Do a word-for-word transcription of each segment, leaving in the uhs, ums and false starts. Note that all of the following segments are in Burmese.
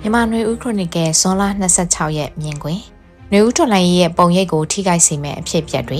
မြန်မာနွေဦးခရိုနီကယ်ဇွန်လ၂၆ရက်မြင်ကွင်းနွေဦးထွန်လိုင်းရဲ့ပုံရိပ်ကိုထိခိုက်စေမယ့်အဖြစ်အပျက်တွေ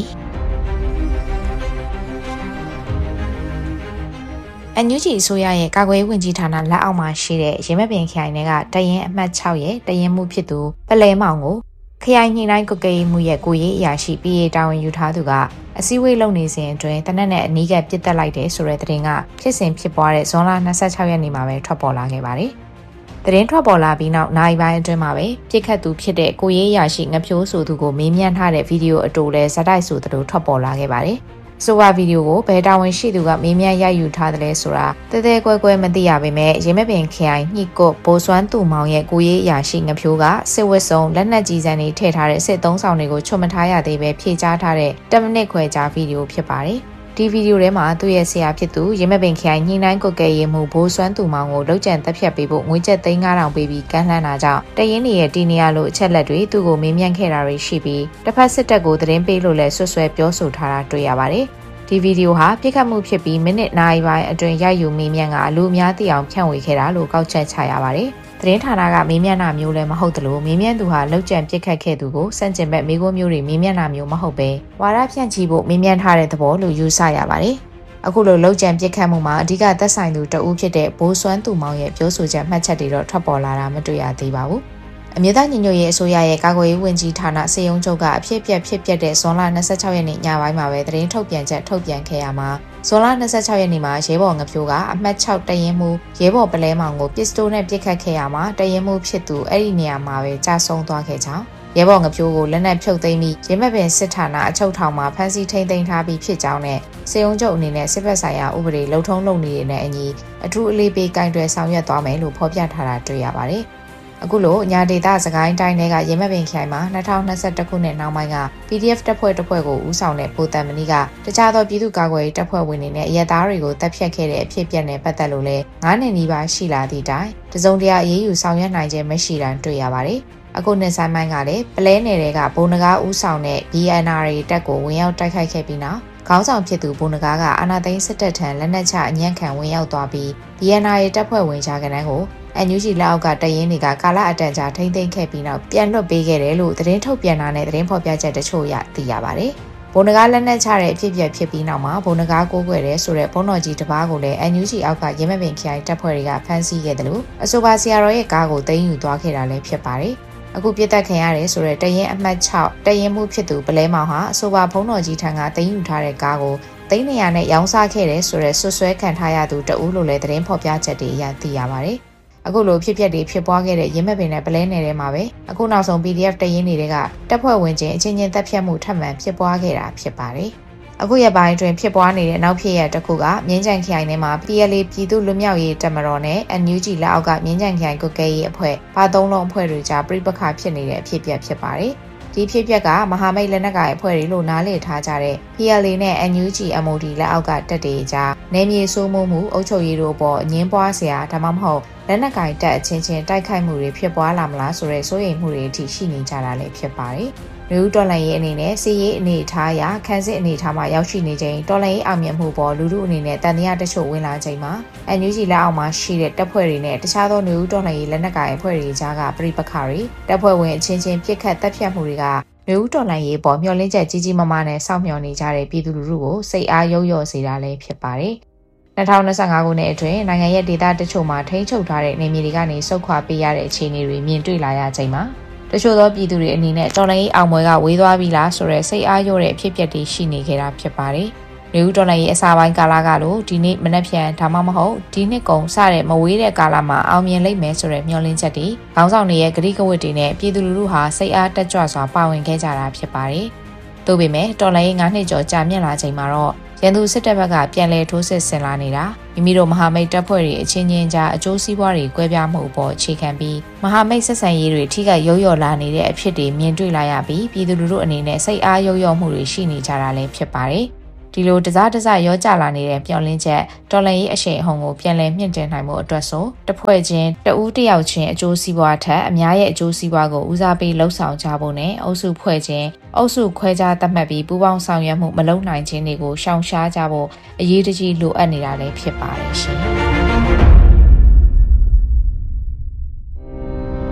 အန်ယူဂျီအစိုးရရဲ့ကာကွယ်ရေးဝန်ကြီးဌာနလက်အောက်မှာရှိတဲ့ရင်းမပင်ခရိုင်တွေကတရင်အမှတ်၆ရဲ့တရင်မှုဖြစ်သူပလဲမောင်ကိုခရိုင်ညှိနှိုင်းကွပ်ကဲမှုရဲ့ကိုရေးအရာရှိ P A တာဝန်ယူထားသူကအစည်းအဝေးလုပ်နေစဉ်အတွင်းတနက်နဲ့အနီးကပ်ပစ်တက်လိုက်တယ်ဆိုတဲ့သတင်းကဖြစ်စဉ်ဖြစ်ပွားတဲ့ဇွန်လ၂၆ရက်နေ့မှာပဲထွက်ပေါ်လာခဲ့ပါတယ်။သတင်းထွက်ပေါ်လာပြီးနောက်နိုင်ပိုင်းအတွင်းမှာပဲပြစ်ခတ်သူဖြစ်တဲ့ကိုရေးအရာရှိငဖြိုးဆိုသူကိုမေးမြန်းထားတဲ့ဗီဒီယိုအတူလဲဇာတ်တိုက်ဆိုသလိုထွက်ပေါ်လာခဲ့ပါတယ်။ဆိုပါဗီဒီယိုကိုဘယ်တာဝန်ရှိသူကမေးမြန်းရိုက်ယူထားတယ်လဲဆိုတာတဲတဲကွဲကွဲမသိရပေမဲ့ရင်းမပင်ခရိုင်ညှိကုတ်ဘိုးစွမ်းသူမောင်ရဲ့ကိုရေးအရာရှိငဖြိုးကစစ်ဝတ်စုံလက်နက်ကြီးစံတွေထည့်ထားတဲ့စစ်သုံးဆောင်တွေကိုချွတ်မထားရသေးပဲဖြေကြားထားတဲ့tenမိနစ်ခွဲကြာဗီဒီယိုဖြစ်ပါတယ်။ဒီဗီဒီယိုထဲမှာသူ့ရဲ့ဆရာဖြစ်သူရင်းမပင်ခရိုင်ညှိနှိုင်းကွပ်ကဲရေးမှူးဘိုးစွမ်းသူမောင်ကိုလောက်ကျန်တက်ဖြတ်ပေးဖို့ငွေကျပ်သိန်း၅ထောင်ပေးပြီးကမ်းလှမ်းတာကြောင့်တရင်နေရဲ့တီနီယာလိုအချက်လက်တွေသူ့ကိုမေးမြန်းခဲ့တာတွေရှိပြီးတစ်ဖက်စစ်တပ်ကိုသတင်းပေးလို့လဲဆွဆွဲပြောဆိုထားတာတွေ့ရပါတယ်။ဒီဗီဒီယိုဟာပြစ်ခတ်မှုဖြစ်ပြီးမိနစ်နာရီပိုင်းအတွင်းရိုက်ယူမေးမြန်းကလူအများသိအောင်ဖြန့်ဝေခဲ့တာလို့ကောက်ချက်ချရပါတယ်။သတင်းဌာနကမေးမြန်းတာမျိုးလည်းမဟုတ်သလိုမေးမြန်းသူဟာလောက်ကျန်ပြစ်ခတ်ခဲ့သူကိုစန့်ကျင်ဘက်မိခိုးမျိုးတွေမေးမြန်းတာမျိုးမဟုတ်ပဲဝါဒဖြန့်ချီဖို့မေးမြန်းထားတဲ့သဘောလို့ယူဆရပါတယ်။အခုလိုလောက်ကျန်ပြစ်ခတ်မှုမှာအဓိကသက်ဆိုင်သူတဦးဖြစ်တဲ့ဘိုးစွမ်းသူမောင်ရဲ့ပြောဆိုချက်မှတ်ချက်တွေတော့ထွက်ပေါ်လာတာမတွေ့ရသေးပါဘူး။အမျိုးသားညီညွတ်ရေးအစိုးရရဲ့ကာကွယ်ရေးဝန်ကြီးဌာနစေယုံချုပ်ကအဖြစ်ပြက်ဖြစ်ပြက်တဲ့ဇွန်လ၂၆ရက်နေ့ညပိုင်းမှာပဲသတင်းထုတ်ပြန်ချက်ထုတ်ပြန်ခဲ့ရမှာဇွန်လ၂၆ရက်နေ့မှာရဲဘော်ငဖြိုးကအမှတ်၆တရင်မှုရဲဘော်ပလဲမောင်ကိုပစ္စတိုနဲ့ပစ်ခတ်ခဲ့ရမှာတရင်မှုဖြစ်သူအဲ့ဒီနေရာမှာပဲကြာဆုံးသွားခဲ့ကြောင်းရဲဘော်ငဖြိုးကိုလက်နက်ဖြုတ်သိမ်းပြီးရင်းမပင်စစ်ဌာနအချုပ်ထောင်မှာဖမ်းဆီးထိန်းသိမ်းထားပြီးဖြစ်ကြောင်းနဲ့စေယုံချုပ်အနေနဲ့စစ်ဘက်ဆိုင်ရာဥပဒေလုံထုံးလုံနည်းတွေနဲ့အညီအထူးအလေးပေးကင်တွယ်ဆောင်ရွက်သွားမယ်လို့ဖော်ပြထားတာတွေ့ရပါတယ်။အခုလိုညာဒေတာစကိုင်းတိုင်းတွေကရင်းမပင်ခရိုင်မှာ၂၀၂၁ခုနှစ်နောက်ပိုင်းက P D F တပ်ဖွဲ့တစ်ဖွဲ့ကိုဦးဆောင်တဲ့ဗိုလ်တမဏိကတခြားသောပြည်သူ့ကာကွယ်ရေးတပ်ဖွဲ့ဝင်တွေနဲ့ရဲသားတွေကိုတပ်ဖြတ်ခဲ့တဲ့အဖြစ်အပျက်နဲ့ပတ်သက်လို့လဲ၅နှစ်နီးပါးရှိလာသည့်တိုင်တစုံတရာအရေးယူဆောင်ရွက်နိုင်ခြင်းမရှိတာတွေ့ရပါတယ်။အခုနှစ်ဆိုင်ပိုင်းကလည်းပလဲနယ်တွေကဘုံနဂါဦးဆောင်တဲ့ B N R တပ်ကိုဝင်ရောက်တိုက်ခိုက်ခဲ့ပြီးနောက်ခေါင်းဆောင်ဖြစ်သူဘုံနဂါကအာဏာသိမ်းစစ်တပ်ထံလက်နက်ချအညံ့ခံဝင်ရောက်သွားပြီး B N R တပ်ဖွဲ့ဝင်ကြားကနန်းကိုအန်ယူဂျီလက်အောက်ကတရင်တွေကကာလအတန်ကြာထိမ့်သိမ်းခဲ့ပြီးနောက်ပြန်လွှတ်ပေးခဲ့တယ်လို့သတင်းထုတ်ပြန်တာနဲ့သတင်းဖော်ပြချက်တချို့ရသိရပါတယ်။ဘုံနဂါလက်နက်ချတဲ့အဖြစ်အပျက်ဖြစ်ပြီးနောက်မှာဘုံနဂါကိုးကွယ်တဲ့ဆိုတဲ့ဘုံတော်ကြီးတစ်ပါးကိုလည်းအန်ယူဂျီအောက်ကရင်းမပင်ခရိုင်တပ်ဖွဲ့တွေကဖမ်းဆီးခဲ့တယ်လို့အဆိုပါဆရာတော်ရဲ့ကားကိုသိမ်းယူသွားခဲ့တာလည်းဖြစ်ပါတယ်။အခုပြစ်တက်ခံရတယ်ဆိုတဲ့တရင်အမှတ်၆တရင်မှုဖြစ်သူပလဲမောင်ဟာအဆိုပါဘုံတော်ကြီးထံကသိမ်းယူထားတဲ့ကားကိုသိန်းနေရာနဲ့ရောင်းစားခဲ့တယ်ဆိုတဲ့ဆွဆွဲခံထားရသူတဦးလို့လည်းသတင်းဖော်ပြချက်တွေအရသိရပါတယ်။အခုလိုဖြစ်ပျက်တွေဖြစ်ပွားခဲ့တဲ့ရင်းမပင်နဲ့ပလဲနယ်ထဲမှာပဲအခုနောက်ဆုံး P D F တရင်တွေကတပ်ဖွဲ့ဝင်ချင်းအချင်းချင်းတပ်ဖြတ်မှုထပ်မံဖြစ်ပွားခဲ့တာဖြစ်ပါတယ်။အခုရပိုင်းအတွင်းဖြစ်ပွားနေတဲ့နောက်ဖြစ်ရတစ်ခုကမြင်းကြံခရိုင်ထဲမှာ P L A ပြည်သူ့လူမျိုးရေးတပ်မတော်နဲ့ N U G လက်အောက်ကမြင်းကြံခရိုင်ကွပ်ကဲရေးအဖွဲ့ဘာသုံးလုံးအဖွဲ့တွေကြားပြိပခါဖြစ်နေတဲ့အဖြစ်အပျက်ဖြစ်ပါတယ်။ဒီဖြစ်ပျက်ကမဟာမိတ်လက်နက်ကိုင်အဖွဲ့တွေလို့နားလည်ထားကြတဲ့ P L A နဲ့ N U G M O D လက်အောက်ကတပ်တွေကြားနယ်မြေစိုးမိုးမှုအုပ်ချုပ်ရေးတို့ပေါ်အငင်းပွားစရာဒါမှမဟုတ်လက်နက်ကိုင်တပ်အချင်းချင်းတိုက်ခိုက်မှုတွေဖြစ်ပွားလာမလားဆိုတဲ့စိုးရိမ်မှုတွေအထိရှိနေကြတာလည်းဖြစ်ပါတယ်။လူတော်လှန်ရေးအနေနဲ့စီရေးအနေထားအရခန်းစစ်အနေထားမှာရောက်ရှိနေချိန်တော်လှန်ရေးအောင်မြင်မှုပေါ်လူထုအနေနဲ့တန်တရားတချို့ဝင်လာချိန်မှာ N U G လက်အောက်မှာရှိတဲ့တပ်ဖွဲ့တွေနဲ့တခြားသောလူတော်လှန်ရေးလက်နက်ကိုင်အဖွဲ့တွေကြားကပြိပခါတွေတပ်ဖွဲ့ဝင်အချင်းချင်းပြစ်ခတ်တပ်ဖြတ်မှုတွေကလူတော်လှန်ရေးပေါ်မျှော်လင့်ချက်ကြီးကြီးမားမားနဲ့စောင့်မျှော်နေကြတဲ့ပြည်သူလူထုကိုစိတ်အားရုပ်ရော့စေတာလည်းဖြစ်ပါတယ်။၂၀၂၅ခုနှစ်အတွင်းနိုင်ငံရဲ့ဒေသတချို့မှာထိန်းချုပ်ထားတဲ့နေမြေတွေကနေစုခွာပေးရတဲ့အခြေအနေတွေမြင်တွေ့လာရချိန်မှာတချို့သောပြည်သူတွေအနေနဲ့တော်လှန်ရေးအောင်ပွဲကဝေးသွားပြီလားဆိုတဲ့စိတ်အားလျော့တဲ့အဖြစ်အပျက်တွေရှိနေခဲ့တာဖြစ်ပါတယ်။လူတော်လှန်ရေးအစာပိုင်းကာလကလို့ဒီနေ့မနက်ဖြန်ဒါမှမဟုတ်ဒီနှစ်ကုန်စတဲ့မဝေးတဲ့ကာလမှာအောင်မြင်လိမ့်မယ်ဆိုတဲ့မျှော်လင့်ချက်တွေခေါင်းဆောင်တွေရဲ့ဂရိကဝတ်တွေနဲ့ပြည်သူလူထုဟာစိတ်အားတက်ကြွစွာပါဝင်ခဲ့ကြတာဖြစ်ပါတယ်။သို့ပေမဲ့တော်လှန်ရေး၅နှစ်ကျော်ကြာမြင့်လာချိန်မှာတော့ရန်သူစစ်တပ်ဘက်ကပြန်လည်ထိုးစစ်ဆင်လာနေတာမိမိတို့မဟာမိတ်တပ်ဖွဲ့တွေအချင်းချင်းကြားအကျိုးစီးပွားတွေကွဲပြားမှုအပေါ်အခြေခံပြီးမဟာမိတ်ဆက်ဆံရေးတွေထိခိုက်ရုပ်ရော်လာနေတဲ့အဖြစ်တွေမြင်တွေ့လာရပြီးပြည်သူလူထုအနေနဲ့စိတ်အားရုပ်ရော်မှုတွေရှိနေကြတာလည်းဖြစ်ပါတယ်။ဒီလိုတစားတစားရောကြလာနေတဲ့ပြောင်းလင်းချက်တော်လှန်ရေးအရှိန်အဟုန်ကိုပြန်လည်မြင့်တင်နိုင်မှုအတွက်ဆိုတစ်ဖွဲ့ချင်းတဦးတစ်ယောက်ချင်းအကျိုးစီးပွားထက်အများရဲ့အကျိုးစီးပွားကိုဦးစားပေးလှုပ်ဆောင်ကြဖို့နဲ့အုပ်စုဖွဲ့ချင်းအုပ်စုခွဲခြားသတ်မှတ်ပြီးပူးပေါင်းဆောင်ရွက်မှုမလုပ်နိုင်ခြင်းတွေကိုရှောင်ရှားကြဖို့အရေးတကြီးလိုအပ်နေတာလည်းဖြစ်ပါတယ်ရှင်။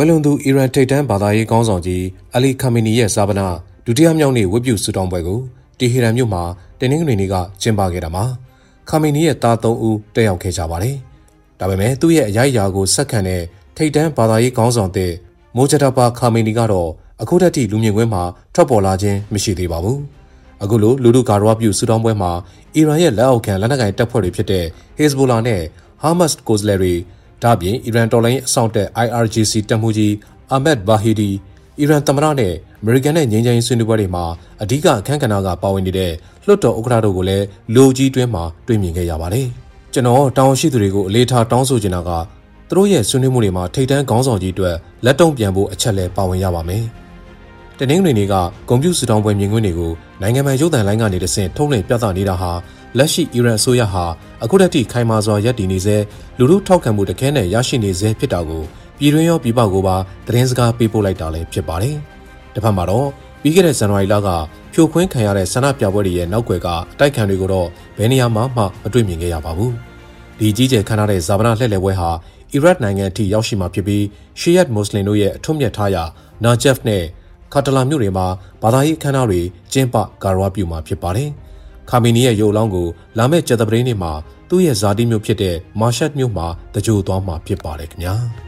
ကွယ်လွန်သူအီရန်ထိပ်တန်းဘာသာရေးခေါင်းဆောင်ကြီးအလီခါမီနီရဲ့ဇာပနာဒုတိယမြောက်နေ့ဝတ်ပြုဆုတောင်းပွဲကိုတီဟီရန်မြို့မှာတနင်္ဂနွေနေ့ကကျင်းပခဲ့တာမှာခါမီနီရဲ့သားသုံးဦးတက်ရောက်ခဲ့ကြပါတယ်။ဒါပေမဲ့သူ့ရဲ့အရိုက်အရာကိုဆက်ခံတဲ့ထိပ်တန်းဘာသာရေးခေါင်းဆောင်တဲ့မိုဂျာဒါဘာခါမီနီကတော့အခုတည်းကလူမြင်ကွင်းမှာထွက်ပေါ်လာခြင်းမရှိသေးပါဘူး။အခုလိုလူထုကာရွာပြုဆုတောင်းပွဲမှာအီရန်ရဲ့လက်အောက်ခံလက်နက်ကိုင်တပ်ဖွဲ့တွေဖြစ်တဲ့ဟေဇ်ဘိုလာနဲ့ဟာမတ်ကိုဇလယ်ရီဒါ့အပြင်အီရန်တော်လှန်ရေးအစောင့်တပ် I R G C တပ်မှူးကြီးအာမက်ဘာဟီဒီအီရန်သမ္မတနဲ့အမေရိကန်နဲ့ငြိမ်းချမ်းရေးဆွေးနွေးပွဲတွေမှာအဓိကအခမ်းကဏ္ဍကပါဝင်နေတဲ့လွှတ်တော်ဥက္ကဋ္ဌတို့ကိုလည်းလူကြီးတွင်းမှာတွေ့မြင်ခဲ့ရပါတယ်။ကျွန်တော်တောင်းရှိသူတွေကိုအလေးထားတောင်းဆိုချင်တာကသူတို့ရဲ့ဆွေးနွေးမှုတွေမှာထိပ်တန်းခေါင်းဆောင်ကြီးအတွက်လက်တုံ့ပြန်ဖို့အချက်လဲပါဝင်ရပါမယ်။တနင်္ဂနွေနေ့ကဂုဏ်ပြုဆုတောင်းပွဲမြင်ကွင်းတွေကိုနိုင်ငံပိုင်ရုပ်သံလိုင်းကနေတဆင့်ထုတ်လွှင့်ပြသနေတာဟာလက်ရှိအီရန်အစိုးရဟာအခုတည်းကခိုင်မာစွာရပ်တည်နေစေလူထုထောက်ခံမှုတခဲနဲ့ရရှိနေစေဖြစ်တာကိုပြည်တွင်းရောပြည်ပကိုပါသတင်းစကားပေးပို့လိုက်တာလည်းဖြစ်ပါတယ်။တစ်ဖက်မှာတော့ပြီးခဲ့တဲ့ဇန်နဝါရီလကဖြိုခွင်းခံရတဲ့ဆန္ဒပြပွဲတွေရဲ့နောက်ွယ်ကအတိုက်ခံတွေကိုတော့ဘယ်နေရာမှမှမတွေ့မြင်ခဲ့ရပါဘူး။ဒီကြီးကျယ်ခမ်းနားတဲ့ဇာပနာလှည့်လည်ပွဲဟာအီရတ်နိုင်ငံအထိရောက်ရှိမှာဖြစ်ပြီးရှီယတ်မွတ်စလင်တို့ရဲ့အထွတ်မြတ်ထားရာနာဂျက်ဖ်နဲ့ကာတလာမြို့တွေမှာဘာသာရေးအခမ်းအနားတွေကျင်းပကာရွာပြုမှာဖြစ်ပါတယ်။ခါမီနီရဲ့ရုပ်အလောင်းကိုလာမယ့်ကြာသပတေးနေ့မှာသူ့ရဲ့ဇာတိမြို့ဖြစ်တဲ့မာရှတ်မြို့မှာတကြိုသွားမှာဖြစ်ပါတယ်ခင်ဗျာ။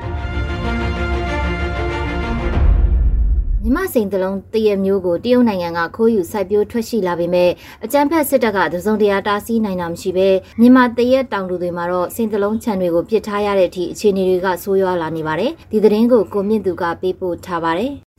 မြမစိန်တလုံးတရမျိုးကိုတရုတ်နိုင်ငံကခိုးယူစိုက်ပျိုးထွက်ရှိလာပေမဲ့အကြမ်းဖက်စစ်တပ်ကတစုံတရာတားဆီးနိုင်တာမရှိပဲမြန်မာတရက်တောင်သူတွေမှာတော့စိန်တလုံးခြံတွေကိုပစ်ထားရတဲ့အထိအခြေအနေတွေကဆိုးရွားလာနေပါတယ်။ဒီသတင်းကိုကိုမြင့်သူကပေးပို့ထားပါတယ်။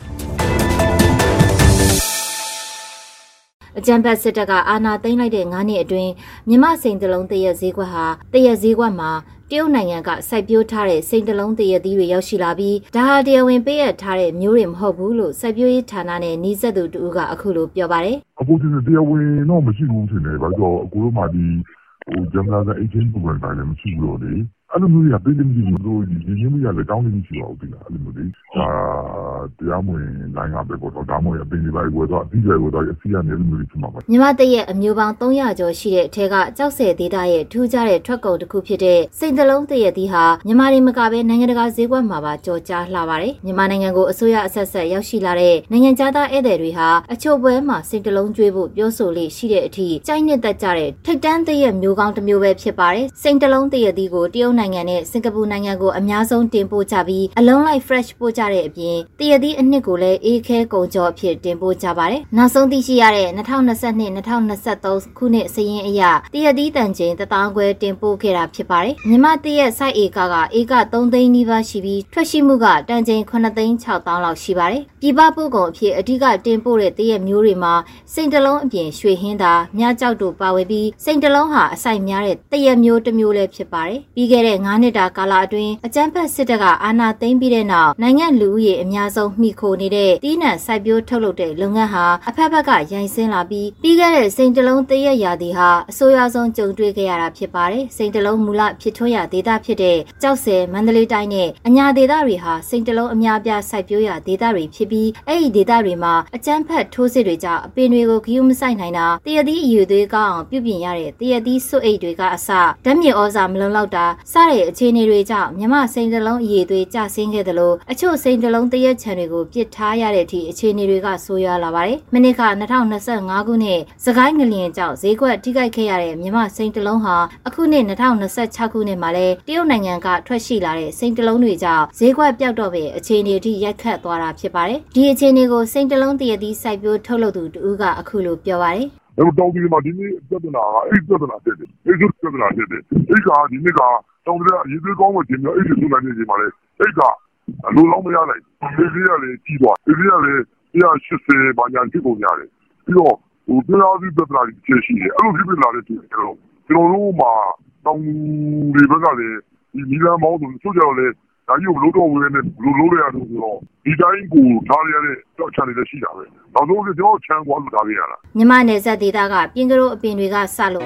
အကြမ်းဖက်စစ်တပ်ကအာဏာသိမ်းလိုက်တဲ့ငါးနှစ်အတွင်းမြမစိန်တလုံးတရက်ဈေးကွက်ဟာတရက်ဈေးကွက်မှာတရုတ်နိုင်ငံကစိုက်ပျိုးထားတဲ့စိန်တလုံးတရက်သီးတွေရောက်ရှိလာပြီးဒါဟာတရားဝင်ပေးရထားတဲ့မျိုးတွေမဟုတ်ဘူးလို့စိုက်ပျိုးရေးဌာနနဲ့နှီးဆက်သူတူကအခုလိုပြောပါတယ်။အခုဒီတရားဝင်တော့မရှိဘူးထင်တယ်။ဘာလို့အခုတို့မှဒီဟိုဂျမ်လာကအချင်းပုံစံတိုင်းလည်းမရှိဘူးလို့လေ။အဲ့လိုမျိုးရပြည်သူမျိုးတို့ဒီရင်းနှီးရလည်းတောင်းနေရှိပါဦးဒီလားအဲ့လိုမျိုးလေ။အာတရားမဝင်နိုင်ငံပဲပေါ့တော့ဒါမှမဟုတ်အပင်တွေပဲဝယ်တော့အပြီးတွေဝယ်တော့အစီအရနေလို့မျိုးဖြစ်မှာပါ။မြန်မာတရက်အမျိုးပေါင်းသုံးရာကျော်ရှိတဲ့အထက်ကကြောက်စဲဒေသရဲ့ထူးခြားတဲ့ထွက်ကုန်တစ်ခုဖြစ်တဲ့စိန်တလုံးတရက်သီးဟာမြန်မာပြည်မကပဲနိုင်ငံတကာဈေးကွက်မှာပါကြော်ကြားလှပါတယ်။မြန်မာနိုင်ငံကိုအစိုးရအဆက်ဆက်ရောက်ရှိလာတဲ့နိုင်ငံခြားသားဧည့်သည်တွေဟာအချို့ပွဲမှာစိန်တလုံးကျွေးဖို့ပြောဆိုလေးရှိတဲ့အထိကြိုက်နှစ်သက်ကြတဲ့ထိတ်တန်းတရက်မျိုးကောင်းတစ်မျိုးပဲဖြစ်ပါတယ်။စိန်တလုံးတရက်သီးကိုတရုတ်နိုင်ငံနဲ့စင်ကာပူနိုင်ငံကိုအများဆုံးတင်ပို့ကြပြီးအလုံးလိုက် fresh ပို့ကြတဲ့အပြင်တရက်သီးအနှစ်ကိုလည်းအေးခဲကုန်ကြောအဖြစ်တင်ပို့ကြပါတယ်။နောက်ဆုံးသိရှိရတဲ့၂၀၂၂-၂၀၂၃ခုနှစ်စာရင်းအရတရက်သီးတန်ချိန်တစ်သောင်းခွဲတင်ပို့ခဲ့တာဖြစ်ပါတယ်။မြန်မာတရက်စိုက်ဧကကဧကသုံးသိန်းနီးပါးရှိပြီးထွက်ရှိမှုကတန်ချိန်ခုနှစ်သိန်းခြောက်သောင်းလောက်ရှိပါတယ်။ပြည်ပပို့ကုန်အဖြစ်အဓိကတင်ပို့တဲ့တရက်မျိုးတွေမှာစိန်တလုံးအပြင်ရွှေဟင်းသာမြကြောက်တို့ပါဝင်ပြီးစိန်တလုံးဟာအစိုက်များတဲ့တရက်မျိုးတစ်မျိုးလည်းဖြစ်ပါတယ်။ပြီးခဲ့တဲ့ငါးနှစ်တာကာလအတွင်းအကြမ်းဖက်စစ်တပ်ကအာဏာသိမ်းပြီးတဲ့နောက်နိုင်ငံလူဦးရေအများဆုံးမှီခိုနေတဲ့တီးနှံစိုက်ပျိုးထုတ်လုပ်တဲ့လုပ်ငန်းဟာအဖက်ဖက်ကရိုင်ဆင်းလာပြီးပြီးခဲ့တဲ့စိန်တလုံးတရက်ရာသီဟာအဆိုးရွားဆုံးကြုံတွေ့ခဲ့ရတာဖြစ်ပါတယ်။စိန်တလုံးမူလဖြစ်ထွန်းရာဒေသဖြစ်တဲ့ကြောက်စဲမန္တလေးတိုင်းနဲ့အညာဒေသတွေဟာစိန်တလုံးအများပြားစိုက်ပျိုးရာဒေသတွေဖြစ်ပြီးအဲ့ဒီဒေသတွေမှာအကြမ်းဖက်ထိုးစစ်တွေကြောင့်အပင်တွေကိုဂရုမစိုက်နိုင်တာတရက်သီးအယူသွေးကောင်းအောင်ပြုပြင်ရတဲ့တရက်သီးစွတ်အိတ်တွေကအစဓာတ်မြေဩဇာမလုံလောက်တာစတဲ့အခြေအနေတွေကြောင့်မြမစိန်တလုံးအယူသွေးကျဆင်းခဲ့တယ်လို့အချို့စိန်တလုံးတရက်ချံတွေကိုပစ်ထားရတဲ့အထိအခြေအနေတွေကဆိုးရွားလာပါတယ်။မနစ်က၂၀၂၅ခုနှစ်စကိုင်းငလျင်ကြောင့်ဈေးကွက်ထိခိုက်ခဲ့ရတဲ့မြမစိန်တလုံးဟာအခုနှစ်၂၀၂၆ခုနှစ်မှာလည်းတရုတ်နိုင်ငံကထွက်ရှိလာတဲ့စိန်တလုံးတွေကြောင့်ဈေးကွက်ပျောက်တော့ပဲအခြေအနေအထိရိုက်ခတ်သွားတာဖြစ်ပါတယ်။ဒီအခြေအနေကိုစိန်တလုံးတရက်သီးစိုက်ပျိုးထုတ်လုပ်သူတူကအခုလိုပြောပါတယ်။အဲ့တောင်ဒီမှာဒီနေ့ပြဿနာကအဲ့ပြဿနာဖြစ်တယ်။အဲ့ပြဿနာဖြစ်တယ်။အဲ့ကဒီနေ့ကတောင်တဲ့ရေးသွေးကောင်းမှတင်ပြီးအဲ့ဒီစုနိုင်နေဒီမှာလေအဲ့ကအလိုလောက်မရနိုင်ဘူး။ဒီနေ့ကလည်းကြီးသွား။ဒီနေ့ကလည်း一百八十ဘာညာဖြစ်ကုန်ကြတယ်ပြီးတော့ဟိုတရားစီပြဿနာတွေရှိတယ်အဲ့လိုဖြစ်ဖြစ်လာတဲ့ကျွန်တော်ကျွန်တော်တို့မှာတောင်တွေဘက်ကလည်းဒီမီလန်မောင်းဆိုဆိုကြတော့လေဒါကြီးကိုဘလို့တော့ဝယ်နေဘလို့လို့ရလို့ဆိုတော့ဒီတိုင်းကိုထားရတဲ့ကြောက်ချတယ်ရှိတာပဲနောက်ဆုံးကျွန်တော်ချမ်းကွာလို့ထားရတာမြမနယ်စပ်ဒေသကပြင်ကရိုးအပင်တွေကစလို့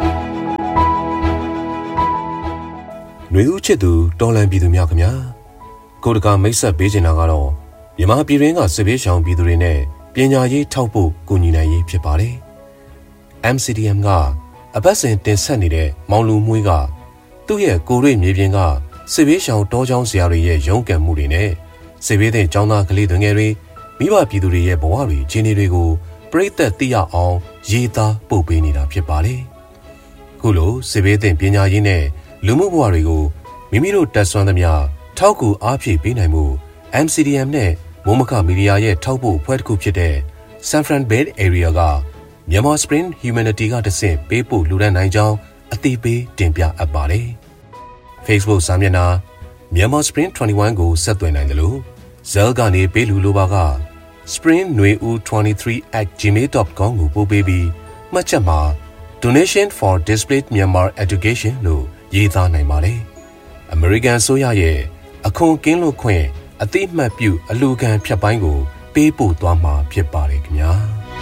ຫນွေဦးချစ်သူတော်လန်ပြည်သူများခင်ဗျာကိုတကာမိတ်ဆက်ပေးချင်တာကတော့မြန်မာပြည်ရင်းကစစ်ဘေးရှောင်ပြည်သူတွေနဲ့ပညာရေးထောက်ဖို့ကူညီနိုင်ရေးဖြစ်ပါတယ်။ M C D M ကအပတ်စဉ်တင်ဆက်နေတဲ့မောင်လူမွေးကသူ့ရဲ့ကိုရိမြေပြင်ကစစ်ဘေးရှောင်တောကျောင်းဆရာတွေရဲ့ရုန်းကန်မှုတွေနဲ့စစ်ဘေးတဲ့ကျောင်းသားကလေးတွေငယ်တွေမိဘပြည်သူတွေရဲ့ဘဝတွေခြေနေတွေကိုပရိသတ်သိရအောင်ရေးသားပို့ပေးနေတာဖြစ်ပါတယ်။ခုလိုစစ်ဘေးတဲ့ပညာရေးနဲ့လူမှုဘဝတွေကိုမိမိတို့တက်ဆွမ်းသမျှထောက်ကူအားဖြည့်ပေးနိုင်မှု M C D M နဲ့မိုးမခမီဒီယာရဲ့ထောက်ပို့အဖွဲ့တစ်ခုဖြစ်တဲ့ San Fran Bay Area ကMyanmar Spring Humanity ကတဆင့်ပေးပို့လူဒန်းနိုင်ကြောင်းအသိပေးတင်ပြအပ်ပါတယ်။ Facebook စာမျက်နှာ Myanmar Spring ၂၁ကိုဆက်သွယ်နိုင်တယ်လို့ Zell ကနေပေးလူလိုပါက spring nueu twenty-three at gmail dot com ကိုပို့ပေးပြီးမှတ်ချက်မှာ Donation for Displaced Myanmar Education လို့ရေးသားနိုင်ပါတယ်။ American ဆိုရရဲ့အခွန်ကင်းလွတ်ခွင့်အတိအမှတ်ပြုအလူခံဖြတ်ပိုင်းကိုပေးပို့သွားမှာဖြစ်ပါတယ်ခင်ဗျာ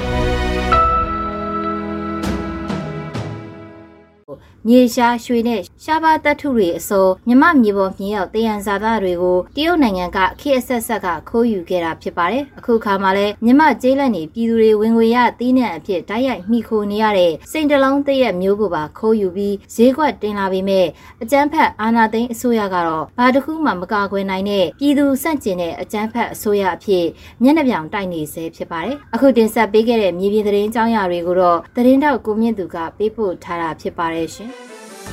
မြေရှားရွှေနဲ့ရှားပါးတပ်ထုတွေအစောမြမမြေပေါ်မြေရောက်တယံဇာတာတွေကိုတရုတ်နိုင်ငံကခေတ်အဆက်ဆက်ကခိုးယူခဲ့တာဖြစ်ပါတယ်။အခုခါမှာလဲမြမကျေးလက်နေပြည်သူတွေဝင်ငွေရသီးနှံအဖြစ်တိုက်ရိုက်မိခိုနေရတဲ့စိန်တလုံးတရက်မျိုးကိုပါခိုးယူပြီးဈေးကွက်တင်လာပြီးမြဲအကျန်းဖက်အာဏာသိမ်းအစိုးရကတော့ဘာတစ်ခုမှမကာကွယ်နိုင်တဲ့ပြည်သူစန့်ကျင်တဲ့အကျန်းဖက်အစိုးရအဖြစ်မျက်နှာပြောင်တိုက်နေစေဖြစ်ပါတယ်။အခုတင်ဆက်ပေးခဲ့တဲ့မြေပြင်သတင်းကြောင်းရာတွေကိုတော့သတင်းတောက်ကိုမြင့်သူကပေးပို့ထားတာဖြစ်ပါတယ်ရှင်။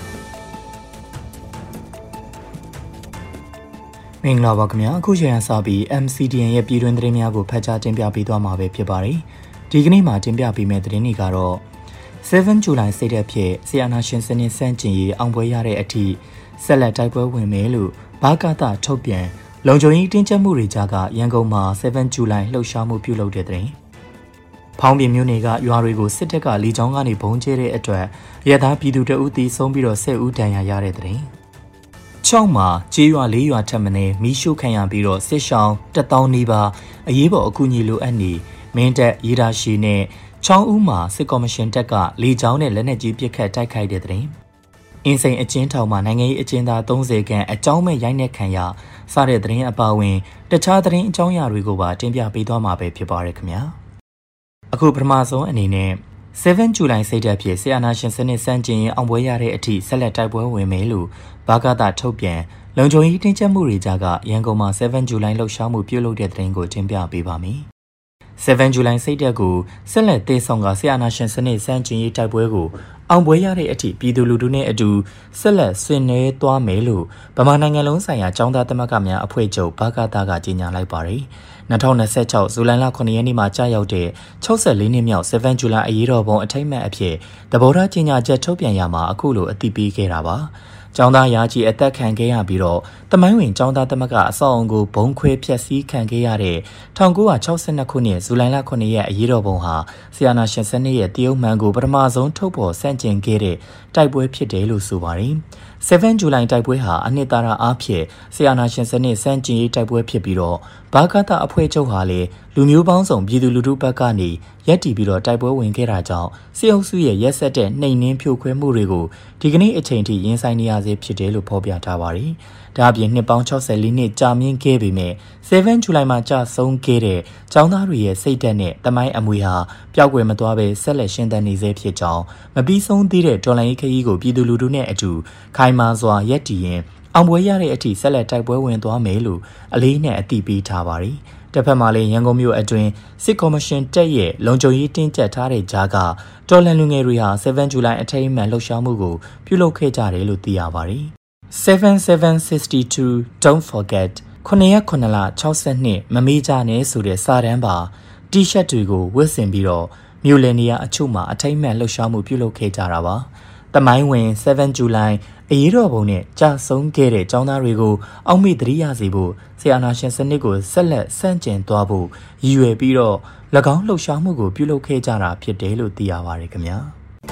မင်္ဂလာပါခင်ဗျာအခုချိန်ကစပြီး M C D N ရဲ့ပြည်တွင်းသတင်းများကိုဖတ်ကြားတင်ပြပေးသွားမှာပဲဖြစ်ပါတယ်ဒီကနေ့မှာတင်ပြပေးမယ့်သတင်းတွေကတော့ seven July စိတ်သက်ဖြစ်ဆီယနာရှင်စနစ်စန့်ကျင်ရေးအောင်ပွဲရတဲ့အထိဆက်လက်တိုက်ပွဲဝင်မယ်လို့ဘာကတာထုတ်ပြန်လုံခြုံရေးတင်းကျပ်မှုတွေကြားကရန်ကုန်မှာ seven July လှုပ်ရှားမှုပြုလုပ်တဲ့တဲ့ဖောင်းပြမျိုးတွေကရွာတွေကိုစစ်တပ်ကလေကြောင်းကနေဘုံကျဲတဲ့အတွက်ရဲသားပြည်သူတအုပ်တီဆုံးပြီးတော့ဆယ်ဦးဒဏ်ရာရတဲ့တဲ့ချောင်းမှာကျေးရွာလေးရွာထပ်မင်းမီးရှို့ခံရပြီးတော့စစ်ရှောင်းတက်တောင်းနေပါအရေးပေါ်အကူအညီလိုအပ်နေမင်းတက်ရေးတာရှိနဲ့ချောင်းဦးမှာစစ်ကော်မရှင်တက်ကလေကြောင်းနဲ့လက်နက်ကြီးပစ်ခတ်တိုက်ခိုက်တဲ့တဲ့အင်းစိန်အကျဉ်းထောင်မှာနိုင်ငံရေးအကျဉ်းသားသုံးဆယ်ခန့်အကြောင်းမဲ့ရိုက်နှက်ခံရစတဲ့သတင်းအပါအဝင်တခြားသတင်းအကြောင်းအရာတွေကိုပါတင်ပြပေးသွားမှာပဲဖြစ်ပါရခင်ဗျာအခုပထမဆုံးအနေနဲ့seven July စိတ်သက်ဖြစ်ဆီယနာရှင်စနစ်စန့်ကျင်ရေးအောင်ပွဲရတဲ့အထိဆက်လက်တိုက်ပွဲဝင်မယ်လို့ဘာကတာထုတ်ပြန်လုံခြုံရေးတင်းကျပ်မှုတွေကြားကရန်ကုန်မှာseven July လှုပ်ရှားမှုပြုလုပ်တဲ့တဲ့ရင်ကိုတင်ပြပေးပါမယ်။ seven July စိတ်သက်ကိုဆက်လက်တည်ဆောင်ကဆီယနာရှင်စနစ်စန့်ကျင်ရေးတိုက်ပွဲကိုအောင်ပွဲရတဲ့အထိပြည်သူလူထုနဲ့အတူဆက်လက်ဆွေးနွေးသွားမယ်လို့ဗမာနိုင်ငံလုံးဆိုင်ရာចောင်းသားသမဂ္ဂများအဖွဲ့ချုပ်ဘာကတာကကြေညာလိုက်ပါတယ်။၂၀၂၆ဇူလိုင်လခုနှစ်ရက်နေ့မှာကြာရောက်တဲ့၆၄နှစ်မြောက်seven July အရေးတော်ပုံအထိမ်းအမှတ်အဖြစ်သဘောထားကြေညာချက်ထုတ်ပြန်ရမှာအခုလိုအသိပေးခဲ့တာပါ။ကျောင်းသားရာကြီးအသက်ခံခဲ့ရပြီးတော့တမိုင်းဝင်ကျောင်းသားသမဂ္ဂအဆောက်အုံကိုဘုံခွဲဖျက်ဆီးခံခဲ့ရတဲ့၁၉၆၂ခုနှစ်ဇူလိုင်လခုနှစ်ရက်အရေးတော်ပုံဟာဆီယနာရှင်စနစ်ရဲ့တရုတ်မှန်ကိုပထမဆုံးထုတ်ဖော်ဆန့်ကျင်ခဲ့တဲ့တိုက်ပွဲဖြစ်တယ်လို့ဆိုပါတယ်။ seven July တိုက်ပွဲဟာအနှစ်သာရအားဖြင့်ဆီယနာရှင်စနစ်စန့်ကျင်ရေးတိုက်ပွဲဖြစ်ပြီးတော့ဘာကတာအဖွဲ့ချုပ်ဟာလေလူမျိုးပေါင်းစုံပြည်သူလူထုဘက်ကနေရက်တီပြီးတော့တိုက်ပွဲဝင်ခဲ့တာကြောင့်စစ်အုပ်စုရဲ့ရက်ဆက်တဲ့နှိမ်နင်းဖြိုခွဲမှုတွေကိုဒီကနေ့အချိန်ထိရင်ဆိုင်နေရစေဖြစ်တယ်လို့ဖော်ပြထားပါတယ်။ဒါအပြင်နှစ်ပေါင်း၆၄နှစ်ကြာမြင့်ခဲ့ပေမဲ့seven July မှာကြာဆုံးခဲ့တဲ့ចောင်းသားတွေရဲ့စိတ်ဓာတ်နဲ့တမိုင်းအမွေဟာပျောက်ကွယ်မသွားဘဲဆက်လက်ရှင်သန်နေစေဖြစ်ကြောင်းမပြီးဆုံးသေးတဲ့တော်လှန်ရေးခရီးကိုပြည်သူလူထုနဲ့အတူခိုင်မာစွာရက်တီရင်အောင်ပွဲရတဲ့အထိဆက်လက်တိုက်ပွဲဝင်သွားမယ်လို့အလေးနဲ့အသိပေးထားပါတယ်။တစ်ဖက်မှာလည်းရန်ကုန်မြို့အတွင်းစစ်ကော်မရှင်တက်ရဲ့လုံခြုံရေးတင်းကျပ်ထားတဲ့ကြားကတော်လှန်လူငယ်တွေဟာseven July အထိမ်းအမှတ်လှုပ်ရှားမှုကိုပြုလုပ်ခဲ့ကြတယ်လို့သိရပါတယ်။ seven seven sixty-two Don't forget ခုနှစ်ရက်ခုနှစ်လ၆၂မမေ့ကြနဲ့ဆိုတဲ့စာတမ်းပါတီရှပ်တွေကိုဝတ်ဆင်ပြီးတော့မြို့လယ်နေရာအချို့မှာအထိမ်းအမှတ်လှုပ်ရှားမှုပြုလုပ်ခဲ့ကြတာပါ။တမိုင်းဝင် seven July အရေးတော်ပုံနဲ့ကြာဆုံးခဲ့တဲ့ចောင်းသားတွေကိုအောက်မေ့သတိရစေဖို့ဆီယနာရှင်စနစ်ကိုဆက်လက်ဆန့်ကျင်သွားဖို့ရည်ရွယ်ပြီးတော့၎င်းလှုပ်ရှားမှုကိုပြုလုပ်ခဲ့ကြတာဖြစ်တယ်လို့သိရပါတယ်ခင်ဗျာ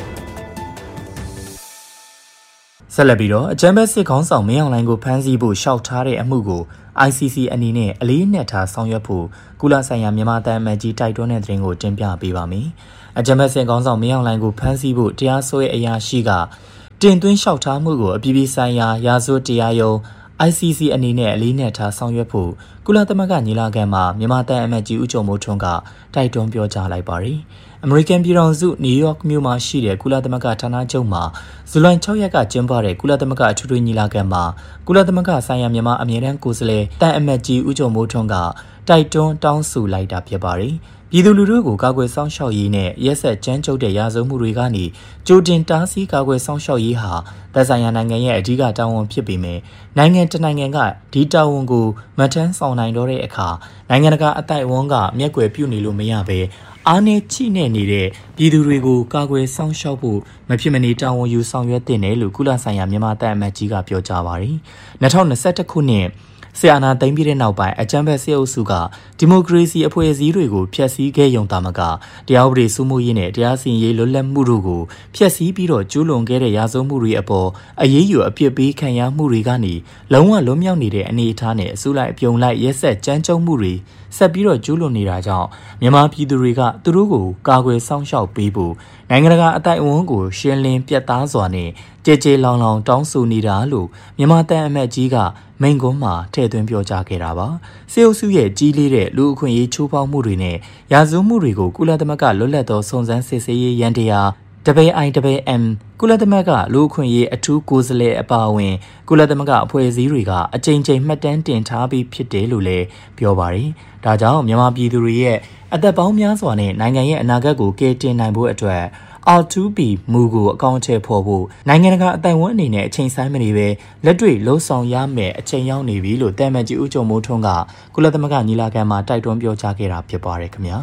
ဆက်လက်ပြီးတော့အကြမ်းဖက်စစ်ခေါင်းဆောင်မင်းအောင်လှိုင်ကိုဖမ်းဆီးဖို့ရှောက်ထားတဲ့အမှုကို I C C အနေနဲ့အလေးနက်ထားဆောင်ရွက်ဖို့ကုလဆိုင်ရာမြန်မာတန်အမတ်ကြီးတိုက်တွန်းတဲ့သတင်းကိုတင်ပြပေးပါမယ်။အကြမ်းဖက်စစ်ခေါင်းဆောင်မင်းအောင်လှိုင်ကိုဖမ်းဆီးဖို့တရားစွဲအရာရှိကတင်သွင်းလျှောက်ထားမှုကိုအပြည်ပြည်ဆိုင်ရာရာဇဝတ်တရားရုံး I C C အနေနဲ့အလေးနက်ထားဆောင်ရွက်ဖို့ကုလသမဂ္ဂညီလာခံမှာမြန်မာတန်အမတ်ကြီးဦးကျော်မိုးထွန်းကတိုက်တွန်းပြောကြားလိုက်ပါတယ်။အမေရိကန်ပြည်ထောင်စုနယူးယောက်မြို့မှာရှိတဲ့ကုလသမဂ္ဂဌာနချုပ်မှာဇူလိုင်၆ရက်ကကျင်းပတဲ့ကုလသမဂ္ဂအထွေထွေညီလာခံမှာကုလသမဂ္ဂဆိုင်ရာမြန်မာအမြဲတမ်းကိုယ်စားလှယ်တန်အမတ်ကြီးဦးကျော်မိုးထွန်းကတိုက်တွန်းတောင်းဆိုလိုက်တာဖြစ်ပါတယ်။ပြည်သူလူထုကိုကာကွယ်စောင့်ရှောက်ရေးနဲ့ရက်စက်ကြမ်းကြုတ်တဲ့ရာဇဝတ်မှုတွေကနေကြိုတင်တားဆီးကာကွယ်စောင့်ရှောက်ရေးဟာသက်ဆိုင်ရာနိုင်ငံရဲ့အဓိကတာဝန်ဖြစ်ပေမဲ့နိုင်ငံတနိုင်ငံကဒီတာဝန်ကိုမထမ်းဆောင်နိုင်တော့တဲ့အခါနိုင်ငံတကာအသိုက်အဝန်းကမျက်ကွယ်ပြုနေလို့မရဘဲအားနည်းချိနဲ့နေတဲ့ပြည်သူတွေကိုကာကွယ်စောင့်ရှောက်ဖို့မဖြစ်မနေတာဝန်ယူဆောင်ရွက်တင်တယ်လို့ကုလဆိုင်ရာမြန်မာတပ်အမတ်ကြီးကပြောကြားပါတယ်။၂၀၂၁ခုနှစ်ဆီယနာသိမ်းပြီးတဲ့နောက်ပိုင်းအကြမ်းဖက်စစ်အုပ်စုကဒီမိုကရေစီအဖွဲ့အစည်းတွေကိုဖျက်ဆီးခဲ့ရုံသာမကတရားဥပဒေစိုးမိုးရေးနဲ့တရားစီရင်ရေးလွတ်လပ်မှုတို့ကိုဖျက်ဆီးပြီးတော့ကျူးလွန်ခဲ့တဲ့ရာဇဝတ်မှုတွေအပေါ်အရေးယူအပြစ်ပေးခံရမှုတွေကနေလုံးဝလွတ်မြောက်နေတဲ့အနေအထားနဲ့အစိုးရအပြုံလိုက်ရက်စက်ကြမ်းကြုတ်မှုတွေဆက်ပြီးတော့ကျူးလွန်နေတာကြောင့်မြန်မာပြည်သူတွေကသူတို့ကိုကာကွယ်စောင့်ရှောက်ပေးဖို့နိုင်ငံတကာအသိုက်အဝန်းကိုရှင်းလင်းပြတ်သားစွာနဲ့ကြဲကြဲလောင်လောင်တောင်းဆိုနေတာလို့မြန်မာတန်အမတ်ကြီးကမိန့်ခွန်းမှာထည့်သွင်းပြောကြားခဲ့တာပါ။စစ်အုပ်စုရဲ့ကြီးလေးတဲ့လူအခွင့်အရေးချိုးဖောက်မှုတွေနဲ့ရာဇဝတ်မှုတွေကိုကုလသမဂ္ဂလွတ်လပ်သောစုံစမ်းစစ်ဆေးရေးရန်တရား ဒဘယ်အိုင် ဒဘယ်အမ် ကုလသမဂ္ဂလူ့အခွင့်အရေးအထူးကိုယ်စားလှယ်အပါအဝင်ကုလသမဂ္ဂအဖွဲ့အစည်းတွေကအကြိမ်ကြိမ်မှတ်တမ်းတင်ထားပြီးဖြစ်တယ်လို့လည်းပြောပါတယ်။ဒါကြောင့်မြန်မာပြည်သူတွေရဲ့အသက်ပေါင်းများစွာနဲ့နိုင်ငံရဲ့အနာဂတ်ကိုကယ်တင်နိုင်ဖို့အတွက် အာ တူ ပီ မူကိုအကောင့်အထည်ဖော်ဖို့နိုင်ငံတကာအတိုင်ဝန်းအနေနဲ့အချိန်ဆိုင်မနေပဲလက်တွေ့လှုံ့ဆော်ရမယ်အချိန်ရောက်နေပြီလို့တန်မတ်ကြီးဦးကျော်မိုးထွန်းကကုလသမဂ္ဂညီလာခံမှာတိုက်တွန်းပြောကြားခဲ့တာဖြစ်ပါတယ်ခင်ဗျာ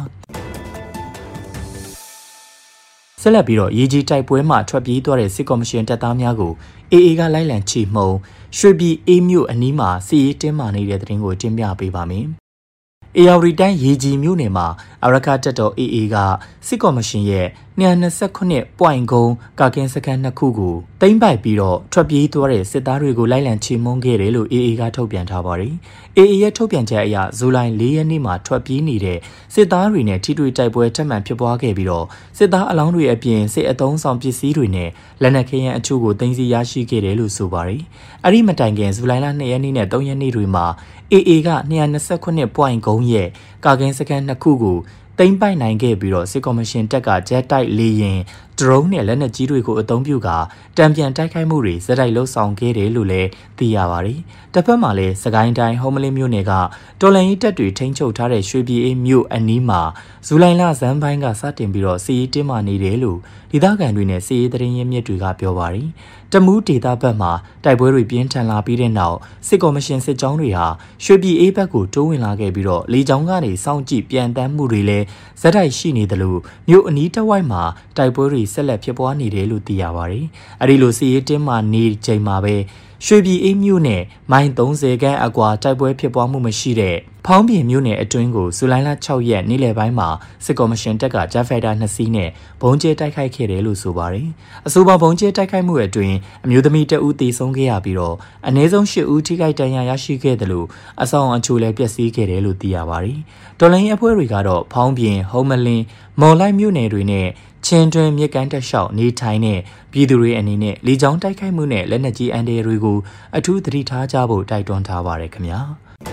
ဆက်လက်ပြီးတော့ရေကြီးတိုက်ပွဲမှာထွက်ပြေးသွားတဲ့စစ်ကော်မရှင်တပ်သားများကို အေးအေး ကလိုက်လံချီမှုံရွှေပြည်အေးမြို့အနီးမှာစီရေးတင်းမာနေတဲ့တဲ့တင်ကိုတင်ပြပေးပါမယ်။အေယာဝတီတိုင်းရေကြီးမြို့နယ်မှာအရကတပ်တော် အေးအေး ကစစ်ကော်မရှင်ရဲ့၂၂၇ ပွိုင်ကုန်းကာကင်းစခန်းနှစ်ခုကိုသိမ်းပိုက်ပြီးတော့ထွက်ပြေးသွားတဲ့စစ်သားတွေကိုလိုက်လံချီမှုန်းခဲ့တယ်လို့ အေးအေး ကထုတ်ပြန်ထားပါတယ်။ အေးအေး ရဲ့ထုတ်ပြန်ချက်အရဇူလိုင်၄ရက်နေ့မှာထွက်ပြေးနေတဲ့စစ်သားတွေနဲ့ထိတွေ့တိုက်ပွဲထပ်မံဖြစ်ပွားခဲ့ပြီးတော့စစ်သားအလောင်းတွေအပြင်စစ်အုံဆောင်ပစ္စည်းတွေနဲ့လက်နက်ခဲယမ်းအချို့ကိုသိမ်းဆည်းရရှိခဲ့တယ်လို့ဆိုပါတယ်။အဲ့ဒီမတိုင်ခင်ဇူလိုင်လ၂ရက်နေ့နဲ့၃ရက်နေ့တွေမှာ အေးအေး က၂၂၇ ပွိုင်ကုန်းရဲ့ကာကင်းစခန်းနှစ်ခုကိုသိမ်းပိုက်နိုင်ခဲ့ပြီးတော့စစ်ကော်မရှင်တပ်ကဂျက်တိုက်လေယာဉ်ဒရုန်းနဲ့လက်နက်ကြီးတွေကိုအသုံးပြုကာတံပြန်တိုက်ခိုက်မှုတွေစတိုက်လှုပ်ဆောင်ခဲ့တယ်လို့လည်းသိရပါတယ်။တစ်ဖက်မှာလည်းစကိုင်းတိုင်းဟုံးမလင်းမြို့နယ်ကတော်လန်ရေးတပ်တွေထိန်းချုပ်ထားတဲ့ရွှေပြည်အေးမြို့အနီးမှာဇူလိုင်လဇန်ပိုင်းကစတင်ပြီးတော့စီးရေးတင်းမာနေတယ်လို့ဒေသခံတွေနဲ့စီးရေးသတင်းရင်းမြစ်တွေကပြောပါတယ်။တမူးဒေသဘက်မှာတိုက်ပွဲတွေပြင်းထန်လာပြီးတဲ့နောက်စစ်ကော်မရှင်စစ်ကြောင်းတွေဟာရွှေပြည်အေးဘက်ကိုတိုးဝင်လာခဲ့ပြီးတော့လေကြောင်းကနေစောင့်ကြည့်ပြန်တမ်းမှုတွေလည်းဇက်တိုက်ရှိနေတယ်လို့မြို့အနီးတစ်ဝိုက်မှာတိုက်ပွဲတွေဆက်လက်ဖြစ်ပွားနေတယ်လို့သိရပါတယ်။အဲဒီလိုစီးရေးတင်းမာနေချိန်မှာပဲရွှေပြည်အေးမြို့နယ်မိုင်၃၀ခန့်အကွာတိုက်ပွဲဖြစ်ပွားမှုမရှိတဲ့ဖောင်းပြင်မြို့နယ်အတွင်းကိုဇူလိုင်လ၆ရက်နေ့လယ်ပိုင်းမှာစစ်ကော်မရှင်တပ်ကဂျက်ဖိုက်တာနှစ်စီးနဲ့ဘုံကျဲတိုက်ခိုက်ခဲ့တယ်လို့ဆိုပါတယ်။အဆိုပါဘုံကျဲတိုက်ခိုက်မှုအတွင်းအမျိုးသမီးတဦးသေဆုံးခဲ့ရပြီးတော့အနည်းဆုံး၈ဦးထိခိုက်ဒဏ်ရာရရှိခဲ့တယ်လို့အဆောင်အချို့လည်းပျက်စီးခဲ့တယ်လို့သိရပါတယ်။တော်လိုင်းအဖွဲ့တွေကတော့ဖောင်းပြင်ဟုံးမလင်းမော်လိုက်မြို့နယ်တွေနဲ့ချင်းတွင်မြစ်ကမ်းတက်လျှောက်နေထိုင်တဲ့ပြည်သူတွေအနေနဲ့လေကြောင်းတိုက်ခိုက်မှုနဲ့လက်နက်ကြီးအန်ဒရတွေကိုအထူးသတိထားကြဖို့တိုက်တွန်းထားပါရခင်ဗျာ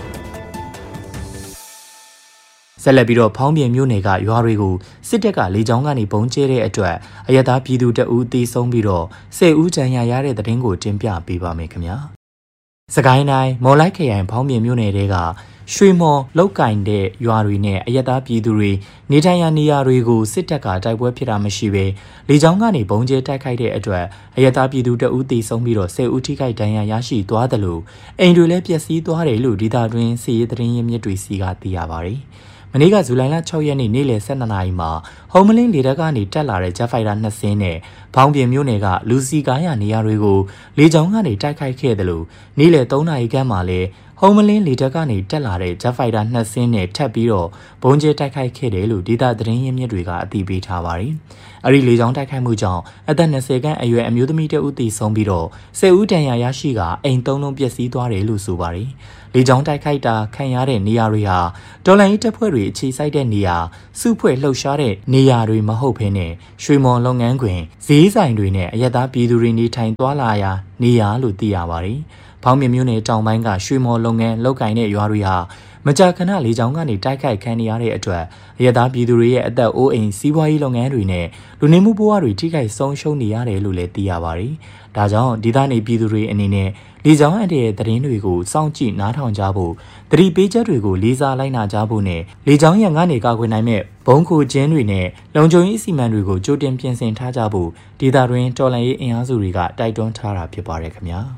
ဆက်လက်ပြီးတော့ဖောင်းပြင်မြို့နယ်ကရွာတွေကိုစစ်တပ်ကလေကြောင်းကနေပုံကျဲတဲ့အတွက်အရသာပြည်သူတအူးသေဆုံးပြီးတော့ဆယ်ဦးဒဏ်ရာရတဲ့တဲ့တင်ကိုတင်ပြပေးပါမယ်ခင်ဗျာစကိုင်းတိုင်းမော်လိုက်ခရိုင်ဖောင်းပြင်မြို့နယ်တဲကရွှေမော်လောက်ကင်တဲ့ရွာတွေနဲ့အရသာပြည်သူတွေနေထိုင်ရာနေရာတွေကိုစစ်တပ်ကတိုက်ပွဲဖြစ်တာမရှိဘဲလေကြောင်းကနေပုံကျဲတိုက်ခိုက်တဲ့အတွက်အရသာပြည်သူတအူးသေဆုံးပြီးတော့ဆယ်ဦးထိခိုက်ဒဏ်ရာရရှိသွားတယ်လို့အိမ်တွေလည်းပျက်စီးသွားတယ်လို့ဒေသတွင်းစီရေးသတင်းရင်းမြစ်တွေစီကသိရပါတယ်မနေ့ကဇူလိုင်လ၆ရက်နေ့နေ့လယ်၁၂နာရီမှာဟုံးမလင်းလေတပ်ကနေတက်လာတဲ့ဂျက်ဖိုက်တာနှစ်စင်းနဲ့ဘောင်းပြင်မြို့နယ်ကလူစီကားရနေရာတွေကိုလေကြောင်းကနေတိုက်ခိုက်ခဲ့တယ်လို့နေ့လယ်၃နာရီခန့်မှာလည်းဟုံးမလင်းလေတပ်ကနေတက်လာတဲ့ဂျက်ဖိုက်တာနှစ်စင်းနဲ့ထပ်ပြီးတော့ဘုံကျဲတိုက်ခိုက်ခဲ့တယ်လို့ဒေသသတင်းရင်းမြစ်တွေကအသိပေးထားပါတယ်။အဲဒီလေကြောင်းတိုက်ခိုက်မှုကြောင့်အသက်၂၀ခန့်အရွယ်အမျိုးသမီးတဦးသေဆုံးပြီးတော့ဆယ်ဦးဒဏ်ရာရရှိကအိမ်သုံးလုံးပျက်စီးသွားတယ်လို့ဆိုပါတယ်။လေကြောင်းတိုက်ခိုက်တာခံရတဲ့နေရာတွေဟာတော်လိုင်းတပ်ဖွဲ့တွေအခြေစိုက်တဲ့နေရာစုဖွဲ့လှုပ်ရှားတဲ့နေရာတွေမဟုတ်ဘဲနဲ့ရွှေမော်လုပ်ငန်းခွင်ဈေးဆိုင်တွေနဲ့အရသာပြည်သူတွေနေထိုင်သွားလာရာနေရာလို့သိရပါတယ်။ဖောင်းမြမျိုးနယ်တောင်ပိုင်းကရွှေမော်လုပ်ငန်းလုပ်ကိုင်တဲ့ရွာတွေဟာမကြာခဏလေကြောင်းကနေတိုက်ခိုက်ခံရတဲ့အတွက်အရသာပြည်သူတွေရဲ့အသက်အိုးအိမ်စီးပွားရေးလုပ်ငန်းတွေနဲ့လူနေမှုဘဝတွေထိခိုက်ဆုံးရှုံးနေရတယ်လို့လည်းသိရပါတယ်။ဒါကြောင့်ဒေသနေပြည်သူတွေအနေနဲ့လေကြောင်းအန္တရာယ်သတင်းတွေကိုစောင့်ကြည့်နားထောင်ကြဖို့သတိပေးချက်တွေကိုလေးစားလိုက်နာကြဖို့နဲ့လေကြောင်းရန်ကနေကာကွယ်နိုင်မဲ့ဘုံခိုခြင်းတွေနဲ့လုံခြုံရေးအစီအမံတွေကိုကြိုတင်ပြင်ဆင်ထားကြဖို့ဒေသတွင်းတော်လှန်ရေးအင်အားစုတွေကတိုက်တွန်းထားတာဖြစ်ပါတယ်ခင်ဗျာ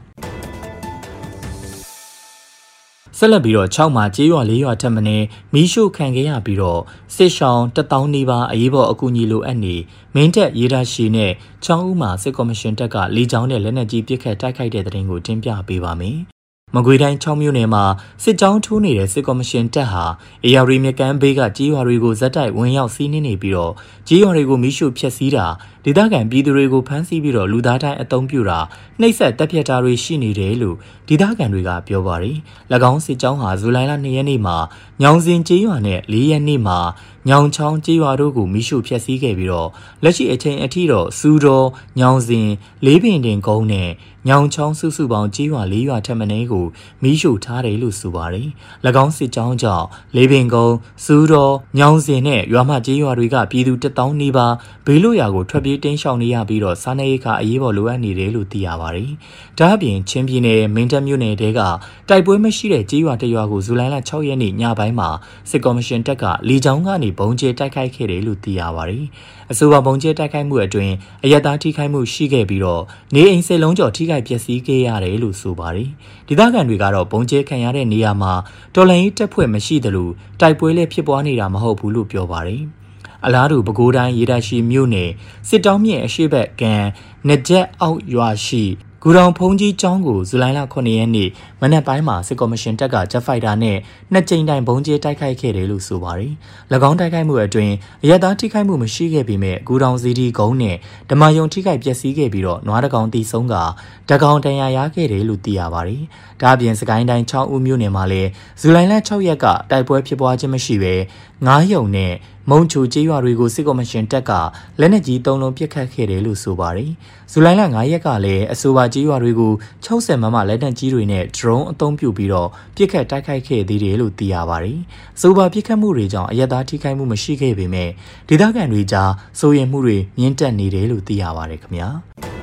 ဆက်လက်ပြီးတော့၆မှာကျေးရွာ၄ရွာထပ်မံမီးရှို့ခံခဲ့ရပြီးတော့စစ်ရှောင်းတစ်သောင်းနီးပါးအရေးပေါ်အကူအညီလိုအပ်နေမင်းတပ်ရေးဒါရှိနဲ့ချောင်းဦးမှာစစ်ကော်မရှင်တပ်ကလေကြောင်းနဲ့လက်နက်ကြီးပစ်ခတ်တိုက်ခိုက်တဲ့တဲ့တင်ကိုတင်ပြပေးပါမယ်။မကွေးတိုင်းချောင်းမြို့နယ်မှာစစ်ကြောင်းထိုးနေတဲ့စစ်ကော်မရှင်တပ်ဟာအေယာရီမြကမ်းဘေးကကျေးရွာတွေကိုဇက်တိုက်ဝင်ရောက်စီးနင်းနေပြီးတော့ကျေးရွာတွေကိုမီးရှို့ဖျက်ဆီးတာဒေသခံပြည်သူတွေကိုဖမ်းဆီးပြီးတော့လူသားတိုင်းအုံပြုတာနှိပ်စက်တပ်ဖြတ်တာတွေရှိနေတယ်လို့ဒေသခံတွေကပြောပါတယ်။၎င်းစစ်ကြောင်းဟာဇူလိုင်လ၂ရက်နေ့မှာညောင်စင်ကျေးရွာနဲ့၄ရက်နေ့မှာညောင်ချောင်းကျေးရွာတို့ကိုမီးရှို့ဖျက်ဆီးခဲ့ပြီးတော့လက်ရှိအချိန်အထိတော့စူတော်ညောင်စင်လေးပင်တင်ကုန်းနဲ့ညောင်ချောင်းစုစုပေါင်းကျေးရွာ၄ရွာထက်မနည်းကိုမီးရှို့ထားတယ်လို့ဆိုပါတယ်။၎င်းစစ်ကြောင်းကြောင့်လေးပင်ကုန်းစူတော်ညောင်စင်နဲ့ရွာမကျေးရွာတွေကပြည်သူတစ်သောင်းနီးပါးဘေးလွတ်ရာကိုထွက်ပြေးတင်းရှောင်နေရပြီးတော့စားနပ်ရိက္ခာအရေးပေါ်လိုအပ်နေတယ်လို့သိရပါတယ်။ဒါအပြင်ချင်းပြည်နယ်မင်းတပ်မြို့နယ်တဲကတိုက်ပွဲမရှိတဲ့ကျေးရွာတစ်ရွာကိုဇူလိုင်လ၆ရက်နေ့ညပိုင်းမှာစစ်ကော်မရှင်တပ်ကလေကြောင်းကနေဘုံကျဲတိုက်ခိုက်ခဲ့တယ်လို့သိရပါတယ်။အဆိုပါဘုံကျဲတိုက်ခိုက်မှုအတွင်းအယက်သားထိခိုက်မှုရှိခဲ့ပြီးတော့နေအိမ်စိတ်လုံးကျော်ထိခိုက်ပျက်စီးခဲ့ရတယ်လို့ဆိုပါတယ်။ဒေသခံတွေကတော့ဘုံကျဲခံရတဲ့နေရာမှာတော်လှန်ရေးတပ်ဖွဲ့မရှိသလိုတိုက်ပွဲလည်းဖြစ်ပွားနေတာမဟုတ်ဘူးလို့ပြောပါတယ်။အလားတူပဲခူးတိုင်းရေဒါရှိမြို့နယ်စစ်တောင်းမြင့်အရှိတ်ဘက်ကံနကြက်အောက်ရွာရှိဂူတောင်ဖုံးကြီးကျောင်းကိုဇူလိုင်လခုနှစ်ရက်နေ့မနက်ပိုင်းမှာစစ်ကော်မရှင်တပ်ကဂျက်ဖိုက်တာနဲ့နှစ်ကြိမ်တိုင်ဘုံကျဲတိုက်ခိုက်ခဲ့တယ်လို့ဆိုပါတယ်။၎င်းတိုက်ခိုက်မှုအတွင်းအရသာထိခိုက်မှုမရှိခဲ့ပေမဲ့ဂူတောင်စီဒီကုန်းနဲ့ဓမ္မယုံထိခိုက်ပျက်စီးခဲ့ပြီးတော့နွားတကောင်တီဆုံးကတကောင်တန်ရာရခဲ့တယ်လို့သိရပါတယ်။ဒါအပြင်စကိုင်းတိုင်းချောင်းဦးမြို့နယ်မှာလည်းဇူလိုင်လ၆ရက်ကတိုက်ပွဲဖြစ်ပွားခြင်းမရှိဘဲငားယုံနဲ့မုံချူကျေးရွာတွေကိုစစ်ကော်မရှင်တပ်ကလက်နက်ကြီးသုံးလုံးပစ်ခတ်ခဲ့တယ်လို့ဆိုပါတယ်။ဇူလိုင်လ၅ရက်ကလည်းအဆိုပါကျေးရွာတွေကို၆၀မမလက်နက်ကြီးတွေနဲ့ဒရုန်းအသုံးပြုပြီးတော့ပစ်ခတ်တိုက်ခိုက်ခဲ့သေးတယ်လို့သိရပါတယ်။အဆိုပါပစ်ခတ်မှုတွေကြောင့်အရသာထိခိုက်မှုမရှိခဲ့ပေမဲ့ဒေသခံတွေကြားစိုးရိမ်မှုတွေမြင့်တက်နေတယ်လို့သိရပါတယ်ခင်ဗျာ။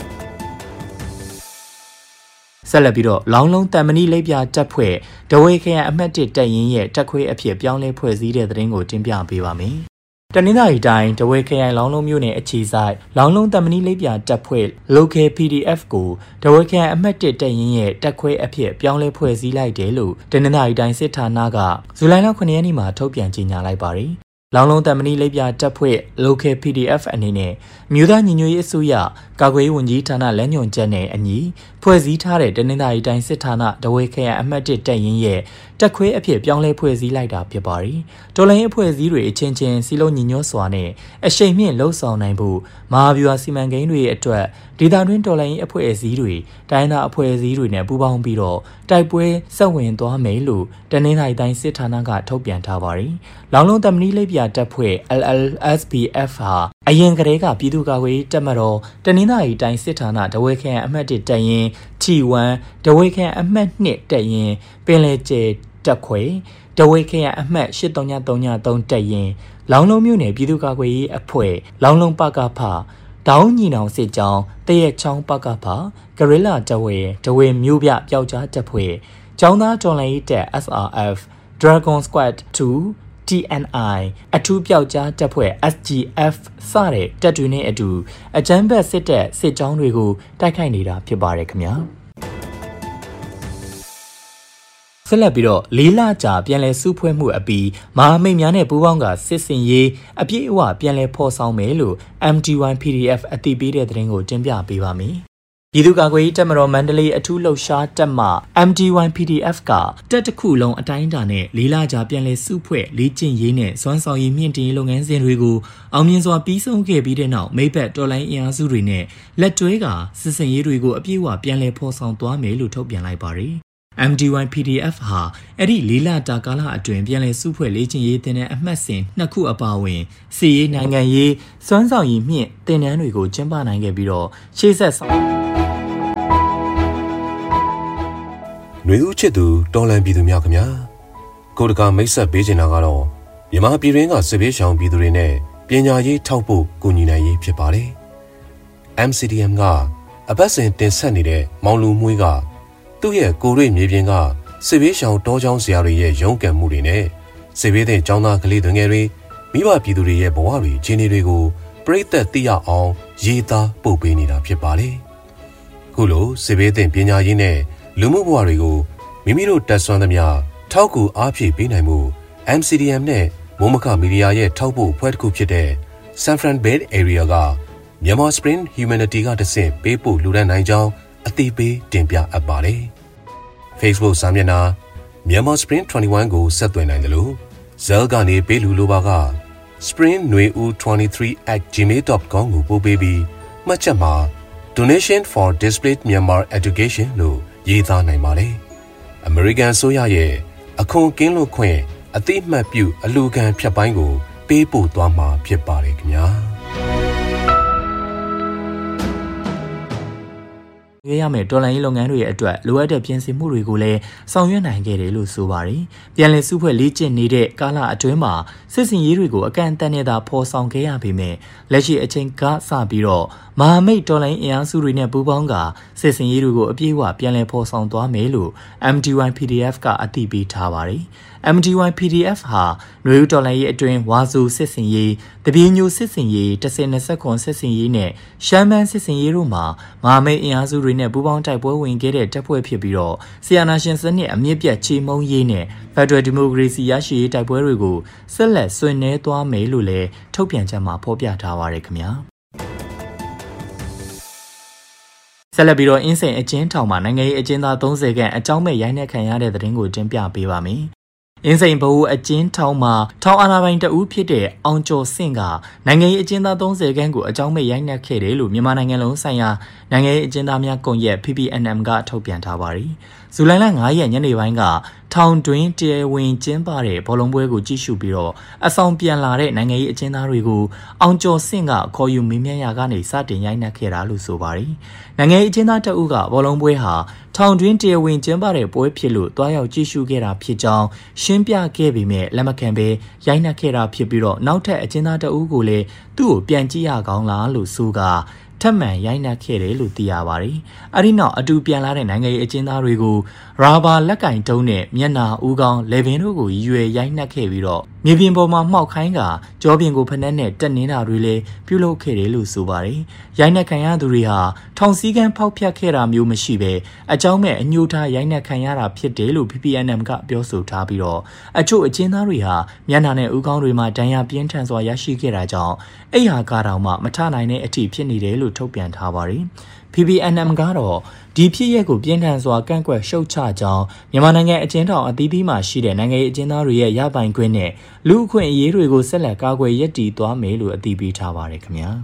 ဆက်လက်ပြီးတော့လောင်းလုံးတန်မဏိလိပ်ပြတပ်ဖွဲ့ဒဝေခရိုင်အမှတ်၁တပ်ရင်းရဲ့တပ်ခွေးအဖြစ်ပြောင်းလဲဖွဲ့စည်းတဲ့သတင်းကိုတင်ပြပေးပါမယ်။တနင်္သာရီတိုင်းဒဝေခရိုင်လောင်းလုံးမြို့နယ်အခြေစိုက်လောင်းလုံးတန်မဏိလိပ်ပြတပ်ဖွဲ့ Local ပီ ဒီ အက်ဖ် ကိုဒဝေခရိုင်အမှတ်၁တပ်ရင်းရဲ့တပ်ခွေးအဖြစ်ပြောင်းလဲဖွဲ့စည်းလိုက်တယ်လို့တနင်္သာရီတိုင်းစစ်ဌာနကဇူလိုင်လခုနှစ်ရက်နေ့မှာထုတ်ပြန်ကြေညာလိုက်ပါတယ်။လောင်းလုံးတန်မဏိလိပ်ပြတပ်ဖွဲ့ Local ပီ ဒီ အက်ဖ် အနေနဲ့မြို့သားညီညွတ်ရေးအစိုးရကာကွယ်ရေးဝန်ကြီးဌာနလမ်းညွှန်ချက်နဲ့အညီဖွဲ့စည်းထားတဲ့တနင်္သာရီတိုင်းစစ်ဌာနဒဝေခရိုင်အမှတ်၁တပ်ရင်းရဲ့တပ်ခွဲအဖြစ်ပြောင်းလဲဖွဲ့စည်းလိုက်တာဖြစ်ပါတယ်။တော်လှန်ရေးအဖွဲ့အစည်းတွေအချင်းချင်းစီလုံးညီညွတ်စွာနဲ့အရှိန်မြင့်လှုပ်ဆောင်နိုင်ဖို့မဟာဗျူဟာစီမံကိန်းတွေအတွက်ဒေသတွင်းတော်လှန်ရေးအဖွဲ့အစည်းတွေတိုင်းဒေသအဖွဲ့အစည်းတွေနဲ့ပူးပေါင်းပြီးတော့တိုက်ပွဲဆက်ဝင်သွားမယ်လို့တနင်္သာရီတိုင်းစစ်ဌာနကထုတ်ပြန်ထားပါတယ်။လောင်းလုံးတမဏိလိပ်ပြတပ်ဖွဲ့ L L S P F ဟာအရင်ကတည်းကပြည်သူ့ကာကွယ်ရေးတပ်မတော်တနင်္သာရီတိုင်းစစ်ဌာနဒဝေခရိုင်အမှတ်၁တပ်ရင်း T 1ဒဝေခရိုင်အမှတ်၂တပ်ရင်းပင်လယ်ကျဲတပ်ခွဲဒဝေခရိုင်အမှတ်၈၃၃၃တပ်ရင်းလောင်းလုံးမြို့နယ်ပြည်သူ့ကာကွယ်ရေးအဖွဲ့လောင်းလုံးပကဖတောင်းညီနောင်စစ်ကြောင်းတရက်ချောင်းပကဖဂရိလာတဝေဒဝေမြို့ပြပျောက်ကြားတပ်ဖွဲ့ကျောင်းသားတော်လှန်ရေးတပ် S R F Dragon Squad 2 T N I အထူးပျောက်ကြားတပ်ဖွဲ့ S G F စတဲ့တပ်တွေနဲ့အတူအကြမ်းဖက်စစ်တပ်စစ်ကြောင်းတွေကိုတိုက်ခိုက်နေတာဖြစ်ပါတယ်ခင်ဗျာဆက်လက်ပြီးတော့လေးလကြာပြန်လည်စုဖွဲ့မှုအပြီးမဟာမိတ်များနဲ့ပူးပေါင်းကစစ်စင်ရေးအပြည့်အဝပြန်လည်ဖော်ဆောင်မယ်လို့ M D Y P D F အသိပေးတဲ့သတင်းကိုတင်ပြပေးပါမယ်။ပြည်သူ့ကာကွယ်ရေးတပ်မတော်မန္တလေးအထူးလှုပ်ရှားတပ်မှ M D Y P D F ကတပ်တစ်ခုလုံးအတိုင်းအတာနဲ့လေးလကြာပြန်လည်စုဖွဲ့လေ့ကျင့်ရေးနဲ့စွမ်းဆောင်ရည်မြင့်တင်ရေးလုပ်ငန်းစဉ်တွေကိုအောင်မြင်စွာပြီးဆုံးခဲ့ပြီးတဲ့နောက်မိဘတော်လိုင်းအင်အားစုတွေနဲ့လက်တွဲကစစ်စင်ရေးတွေကိုအပြည့်အဝပြန်လည်ဖော်ဆောင်သွားမယ်လို့ထုတ်ပြန်လိုက်ပါတယ်။ M D Y P D F ဟာအဲ့ဒီလေးလတာကာလအတွင်းပြန်လည်စုဖွဲ့လေ့ကျင့်ရေးတင်တဲ့အမှတ်စဉ်နှစ်ခုအပါအဝင်စီရေးနိုင်ငံရေးစွမ်းဆောင်ရည်မြင့်တင်နန်းတွေကိုကျင်းပနိုင်ခဲ့ပြီးတော့ရှေ့ဆက်ဆောင်နှွေဦးချစ်သူတော်လန်ပြည်သူများခင်ဗျာကိုတကာမိတ်ဆက်ပေးချင်တာကတော့မြန်မာပြည်တွင်းကစစ်ဘေးရှောင်ပြည်သူတွေနဲ့ပညာရေးထောက်ဖို့ကူညီနိုင်ရေးဖြစ်ပါတယ် M C D M ကအပတ်စဉ်တင်ဆက်နေတဲ့မောင်လူမွေးကသူ့ရဲ့ကိုရွေမြေပြင်ကစစ်ဘေးရှောင်တောချောင်းဆရာတွေရဲ့ရုန်းကန်မှုတွေနဲ့စစ်ဘေးသင့်ကျောင်းသားကလေးတွေငယ်တွေမိဘပြည်သူတွေရဲ့ဘဝတွေခြေနေတွေကိုပြိသက်သိရအောင်ရေးသားပို့ပေးနေတာဖြစ်ပါတယ်ခုလိုစစ်ဘေးသင့်ပညာရေးနဲ့လူမှုဘဝတွေကိုမိမိတို့တက်ဆွမ်းသမျှထောက်ကူအားဖြည့်ပေးနိုင်မှု M C D M နဲ့မိုးမခမီဒီယာရဲ့ထောက်ပို့ဖွဲ့တစ်ခုဖြစ်တဲ့ San Fran Bay Area ကMyanmar Spring Humanity ကတဆင့်ပေးပို့လူဒန်းနိုင်ကြောင်းအသိပေးတင်ပြအပ်ပါတယ်။ Facebook စာမျက်နှာ Myanmar Spring ၂၁ကိုဆက်သွယ်နိုင်တယ်လို့ Zell ကနေပေးလူလိုပါက spring nui u twenty-three at gmail dot com ကိုပို့ပေးပြီးမှတ်ချက်မှာ Donation for Displaced Myanmar Education လို့ရေးသားနိုင်ပါတယ်။ American ဆိုရရဲ့အခွန်ကင်းလွတ်ခွင့်အသိမှတ်ပြုအလူခံဖြတ်ပိုင်းကိုပေးပို့သွားမှာဖြစ်ပါတယ်ခင်ဗျာရွေးရမယ်တော်လိုင်းရေးလုပ်ငန်းတွေရဲ့အတွက်လိုအပ်တဲ့ပြင်ဆင်မှုတွေကိုလည်းဆောင်ရွက်နိုင်ခဲ့တယ်လို့ဆိုပါတယ်။ပြန်လည်စုဖွဲ့လေ့ကျင့်နေတဲ့ကာလအတွင်းမှာစစ်စင်ရေးတွေကိုအကန့်အသတ်နဲ့သာဖော်ဆောင်ခဲ့ရပေမဲ့လက်ရှိအချိန်ကစပြီးတော့မဟာမိတ်တော်လိုင်းအင်အားစုတွေနဲ့ပူးပေါင်းကစစ်စင်ရေးတွေကိုအပြည့်အဝပြန်လည်ဖော်ဆောင်သွားမယ်လို့ M D Y P D F ကအတည်ပြုထားပါတယ်။ M D Y P D F ဟာနွေဦးတော်လိုင်းရေးအတွင်းဝါဆိုစစ်စင်ရေးတပြေညိုစစ်စင်ရေးတစ်ဆယ်နှစ်ဆက်ခွန်စစ်စင်ရေးနဲ့ရှမ်းမန်းစစ်စင်ရေးတို့မှာမဟာမိတ်အင်အားစုတွေနဲ့ပူးပေါင်းတိုက်ပွဲဝင်ခဲ့တဲ့တပ်ဖွဲ့ဖြစ်ပြီးတော့ဆီယနာရှင်စနစ်အမြင့်ပြတ်ချေမှုန်းရေးနဲ့ဖက်ဒရယ်ဒီမိုကရေစီရရှိရေးတိုက်ပွဲတွေကိုဆက်လက်ဆွေးနွေးသွားမယ်လို့လည်းထုတ်ပြန်ချက်မှာဖော်ပြထားပါတယ်ခင်ဗျာဆက်လက်ပြီးတော့အင်းစိန်အကျဉ်းထောင်မှာနိုင်ငံရေးအကျဉ်းသားသုံးဆယ်ခန့်အကြောင်းမဲ့ရိုင်းနှက်ခံရတဲ့တဲ့တင်ကိုတင်ပြပေးပါမယ်အင်းစိန်ဘဟုအကျဉ်းထောင်မှာထောင်အာဏာပိုင်တဦးဖြစ်တဲ့အောင်ကျော်စင့်ကနိုင်ငံရေးအကျဉ်းသားသုံးဆယ်ခန့်ကိုအကြောင်းမဲ့ရိုက်နှက်ခဲ့တယ်လို့မြန်မာနိုင်ငံလုံးဆိုင်ရာနိုင်ငံရေးအကျဉ်းသားများကွန်ရက် P P N M ကထုတ်ပြန်ထားပါတယ်။ဇူလိုင်လ၅ရက်ညနေပိုင်းကထောင်တွင်းတရားဝင်ကျင်းပတဲ့ဘောလုံးပွဲကိုကြည့်ရှုပြီးတော့အဆောင်ပြန်လာတဲ့နိုင်ငံရေးအကျဉ်းသားတွေကိုအောင်ကျော်စင့်ကခေါ်ယူမေးမြန်းရာကနေစတင်ရိုက်နှက်ခဲ့တာလို့ဆိုပါတယ်။နိုင်ငံရေးအကျဉ်းသားတဦးကဘောလုံးပွဲဟာထောင်တွင်းတရားဝင်ကျင်းပတဲ့ပွဲဖြစ်လို့တွားရောက်ကြည့်ရှုခဲ့တာဖြစ်ကြောင်းရှင်းပြခဲ့ပေမဲ့လက်မခံဘဲရိုက်နှက်ခဲ့တာဖြစ်ပြီးတော့နောက်ထပ်အကျဉ်းသားတဦးကိုလည်းသူ့ကိုပြန်ကြည့်ရကောင်းလားလို့ဆိုကထပ်မံရိုက်နှက်ခဲ့တယ်လို့သိရပါတယ်။အဲဒီနောက်အတူပြန်လာတဲ့နိုင်ငံရေးအကျဉ်းသားတွေကိုရာဘာလက်ကင်တုံးနဲ့မျက်နာဦးခေါင်းလေပင်တို့ကိုရွယ်ရိုက်နှက်ခဲ့ပြီးတော့မြေပြင်ပေါ်မှာမှောက်ခိုင်းကကြောပြင်ကိုဖက်နှက်နဲ့တက်နေတာတွေလည်းပြုလုပ်ခဲ့တယ်လို့ဆိုပါတယ်။ရိုက်နှက်ခံရသူတွေဟာထောင်စည်းကမ်းဖောက်ဖျက်ခဲ့တာမျိုးမရှိဘဲအကြောင်းမဲ့အညှိုးထားရိုက်နှက်ခံရတာဖြစ်တယ်လို့ P P N M ကပြောဆိုထားပြီးတော့အချို့အကျဉ်းသားတွေဟာမျက်နာနဲ့ဦးခေါင်းတွေမှာဒဏ်ရာပြင်းထန်စွာရရှိခဲ့တာကြောင့်အိယာကာတောင်မှမထနိုင်တဲ့အထိဖြစ်နေတယ်လို့ထုတ်ပြန်ထားပါတယ်။ P P N M ကတော့ဒီဖြစ်ရပ်ကိုပြင်းထန်စွာကန့်ကွက်ရှုတ်ချကြောင်းမြန်မာနိုင်ငံအကျဉ်းထောင်အသီးသီးမှာရှိတဲ့နိုင်ငံရေးအကျဉ်းသားတွေရဲ့ရပိုင်ခွင့်နဲ့လူအခွင့်အရေးတွေကိုဆက်လက်ကာကွယ်ရည်တည်သွားမယ်လို့အတည်ပြုထားပါတယ်ခင်ဗျာ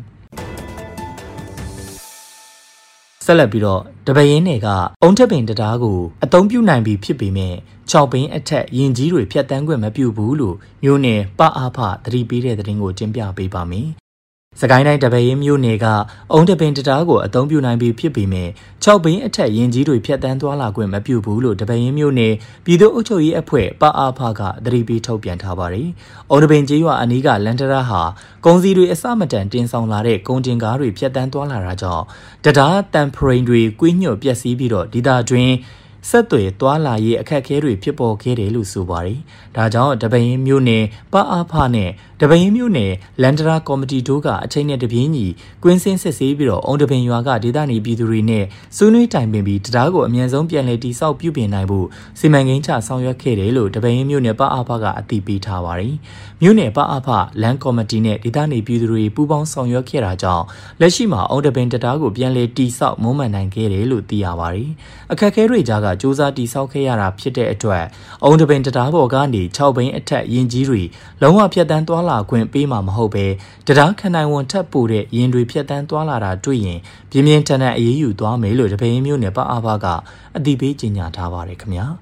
ဆက်လက်ပြီးတော့တပရင်းတွေကအုံထက်ပင်တရားကိုအသုံးပြုနိုင်ပြီဖြစ်ပေမဲ့၆ဘင်းအထက်ရင်ကြီးတွေဖြတ်တန်းခွင့်မပြုဘူးလို့မျိုးနယ်ပအားဖသတိပေးတဲ့သတင်းကိုတင်ပြပေးပါမယ်စကိုင်းတိုင်းတပရင်မြို့နယ်ကအုံတပင်တရားကိုအသုံးပြုနိုင်ပြီးဖြစ်ပေမဲ့၆ဘင်းအထက်ရင်ကြီးတွေဖြတ်တန်းသွားလာခွင့်မပြုဘူးလို့တပရင်မြို့နယ်ပြည်သူ့အုပ်ချုပ်ရေးအဖွဲ့ပအားဖကသတိပေးထုတ်ပြန်ထားပါတယ်။အုံတပင်ကျေးရွာအနီးကလန်တရာဟာကုန်စည်တွေအစမတန်တင်ဆောင်လာတဲ့ကုန်တင်ကားတွေဖြတ်တန်းသွားလာတာကြောင့်တရားတန်ဖရိန်တွေကွေးညွတ်ပျက်စီးပြီးတော့ဒေသတွင်းဆက်သွယ်သွားလာရေးအခက်အခဲတွေဖြစ်ပေါ်ခဲ့တယ်လို့ဆိုပါတယ်။ဒါကြောင့်တပင်းမြို့နယ်ပအားဖနဲ့တပင်းမြို့နယ်လန်ဒရာကော်မတီတို့ကအချိန်နဲ့တပြေးညီကွင်းစင်းစစ်ဆေးပြီးတော့အုံတပင်ရွာကဒေသနေပြည်သူတွေနဲ့ဆွေးနွေးတိုင်ပင်ပြီးတရားကိုအမြန်ဆုံးပြန်လည်တည်ဆောက်ပြုပြင်နိုင်ဖို့စီမံကိန်းချဆောင်ရွက်ခဲ့တယ်လို့တပင်းမြို့နယ်ပအားဖကအသိပေးထားပါတယ်။မြို့နယ်ပအားဖလန်ကော်မတီနဲ့ဒေသနေပြည်သူတွေပူးပေါင်းဆောင်ရွက်ခဲ့တာကြောင့်လက်ရှိမှာအုံတပင်တရားကိုပြန်လည်တည်ဆောက်မွမ်းမံနိုင်ခဲ့တယ်လို့သိရပါတယ်။အခက်အခဲတွေကြားကစူးစမ်းတည်ဆောက်ခဲ့ရတာဖြစ်တဲ့အတွက်အုံတပင်တရားပေါ်ကနေ၆ဘင်းအထက်ရင်ကြီးတွေလုံးဝဖြတ်တန်းသွားလာခွင့်ပေးမှာမဟုတ်ပဲတရားခံနိုင်ဝန်ထပ်ပို့တဲ့ရင်တွေဖြတ်တန်းသွားလာတာတွေ့ရင်ပြင်းပြင်းထန်ထန်အေးအေးယူသွားမယ်လို့တပင်းမျိုးနဲ့ပအားဖကအသိပေးကြေညာထားပါတယ်ခင်ဗျာ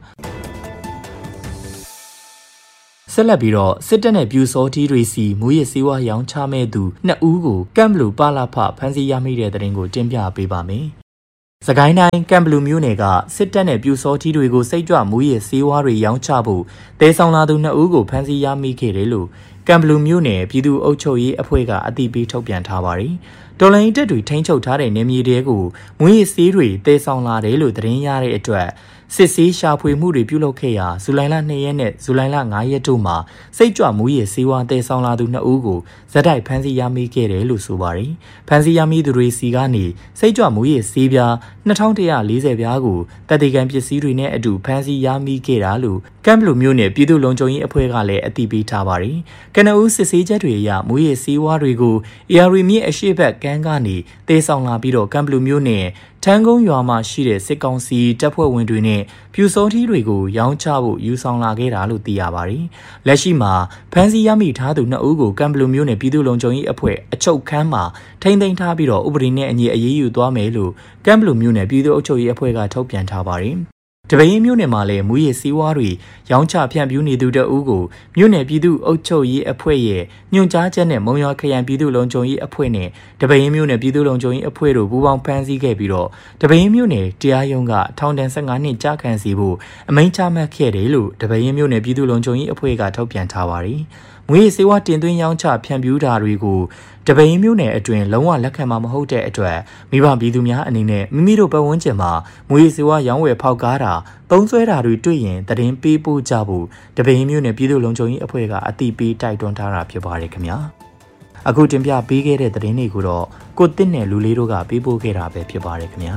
ဆက်လက်ပြီးတော့စစ်တပ်နဲ့ပြူစောတီတွေစီမူရစ်စေဝါရောင်းချမဲ့သူနှစ်ဦးကိုကမ်ဘလူပါလာဖဖမ်းဆီးရမိတဲ့တဲ့ရင်ကိုတင်ပြပေးပါမယ်စကိုင်းတိုင်းကံဘလူမျိုးနယ်ကစစ်တပ်နဲ့ပြူစောထီးတွေကိုစိတ်ကြွမူရစ်ဆေးဝါးတွေရောင်းချဖို့တဲဆောင်လာသူနှစ်ဦးကိုဖမ်းဆီးရမိခဲ့တယ်လို့ကံဘလူမျိုးနယ်ပြည်သူ့အုပ်ချုပ်ရေးအဖွဲ့ကအသိပေးထုတ်ပြန်ထားပါတယ်။တော်လိုင်းတပ်တွေထိန်းချုပ်ထားတဲ့နေမြေတွေကိုမူရစ်ဆေးတွေတဲဆောင်လာတယ်လို့သတင်းရတဲ့အတွက်စစ်ဆေးရှာဖွေမှုတွေပြုလုပ်ခဲ့ရာဇူလိုင်လနှစ်ရက်နဲ့ဇူလိုင်လငါးရက်တို့မှာစိတ်ကြွမူရစ်ဆေးဝါးတဲဆောင်လာသူနှစ်ဦးကိုဇက်တိုက်ဖမ်းဆီးရမိခဲ့တယ်လို့ဆိုပါတယ်။ဖမ်းဆီးရမိသူတွေစီကနေစိတ်ကြွမူရစ်ဆေးပြားနှစ်ထောင်တစ်ရာလေးဆယ်ပြားကိုတပ်တေကန်ပစ္စည်းတွေနဲ့အတူဖမ်းဆီးရမိခဲ့တာလို့ကမ်ဘလူမျိုးနယ်ပြည်သူ့လုံခြုံရေးအဖွဲ့ကလည်းအသိပေးထားပါတယ်။ကနဦးစစ်ဆေးချက်တွေအရမူရစ်ဆေးဝါးတွေကိုအေအာရီမြစ်အရှိတ်ဘက်ကမ်းကနေတဲဆောင်လာပြီးတော့ကမ်ဘလူမျိုးနယ်ထန်းကုန်းရွာမှာရှိတဲ့စစ်ကောင်စီတပ်ဖွဲ့ဝင်တွေနဲ့ပြူစောထီးတွေကိုရောင်းချဖို့ယူဆောင်လာခဲ့တာလို့သိရပါတယ်။လက်ရှိမှာဖမ်းဆီးရမိထားသူနှစ်ဦးကိုကမ်ဘလူမျိုးနယ်ပြည်သူ့လုံခြုံရေးအဖွဲ့အချုပ်ခန်းမှာထိန်းသိမ်းထားပြီးတော့ဥပဒေနဲ့အညီအရေးယူသွားမယ်လို့ကမ်ဘလူမျိုးနယ်ပြည်သူ့အုပ်ချုပ်ရေးအဖွဲ့ကထုတ်ပြန်ထားပါတယ်။တပင်းမြို့နယ်မှာလည်းမူရစ်စီးဝါးတွေရောင်းချဖြန့်ဖြူးနေသူတအုပ်ကိုမြို့နယ်ပြည်သူ့အုပ်ချုပ်ရေးအဖွဲ့ရဲ့ညွှန်ကြားချက်နဲ့မုံရွာခရိုင်ပြည်သူ့လုံခြုံရေးအဖွဲ့နဲ့တပင်းမြို့နယ်ပြည်သူ့လုံခြုံရေးအဖွဲ့တို့ပူးပေါင်းဖမ်းဆီးခဲ့ပြီးတော့တပင်းမြို့နယ်တရားရုံးကထောင်ဒဏ်ဆယ့်ငါးနှစ်ကြာခံစီဖို့အမိန့်ချမှတ်ခဲ့တယ်လို့တပင်းမြို့နယ်ပြည်သူ့လုံခြုံရေးအဖွဲ့ကထုတ်ပြန်ထားပါတယ်။မူရစ်စေဝါတင်သွင်းရောင်းချဖြန့်ဖြူးတာတွေကိုတပင်းမြို့နယ်အတွင်းလုံးဝလက်ခံမှာမဟုတ်တဲ့အတွက်မိဘပြည်သူများအနေနဲ့မိမိတို့ပတ်ဝန်းကျင်မှာမူရစ်စေဝါရောင်းဝယ်ဖောက်ကားတာသုံးစွဲတာတွေတွေ့ရင်တရင်ပေးပို့ကြဖို့တပင်းမြို့နယ်ပြည်သူ့လုံခြုံရေးအဖွဲ့ကအသိပေးတိုက်တွန်းထားတာဖြစ်ပါတယ်ခင်ဗျာအခုတင်ပြပေးခဲ့တဲ့သတင်းတွေကိုတော့ကိုတစ်နဲ့လူလေးတို့ကပေးပို့ခဲ့တာပဲဖြစ်ပါတယ်ခင်ဗျာ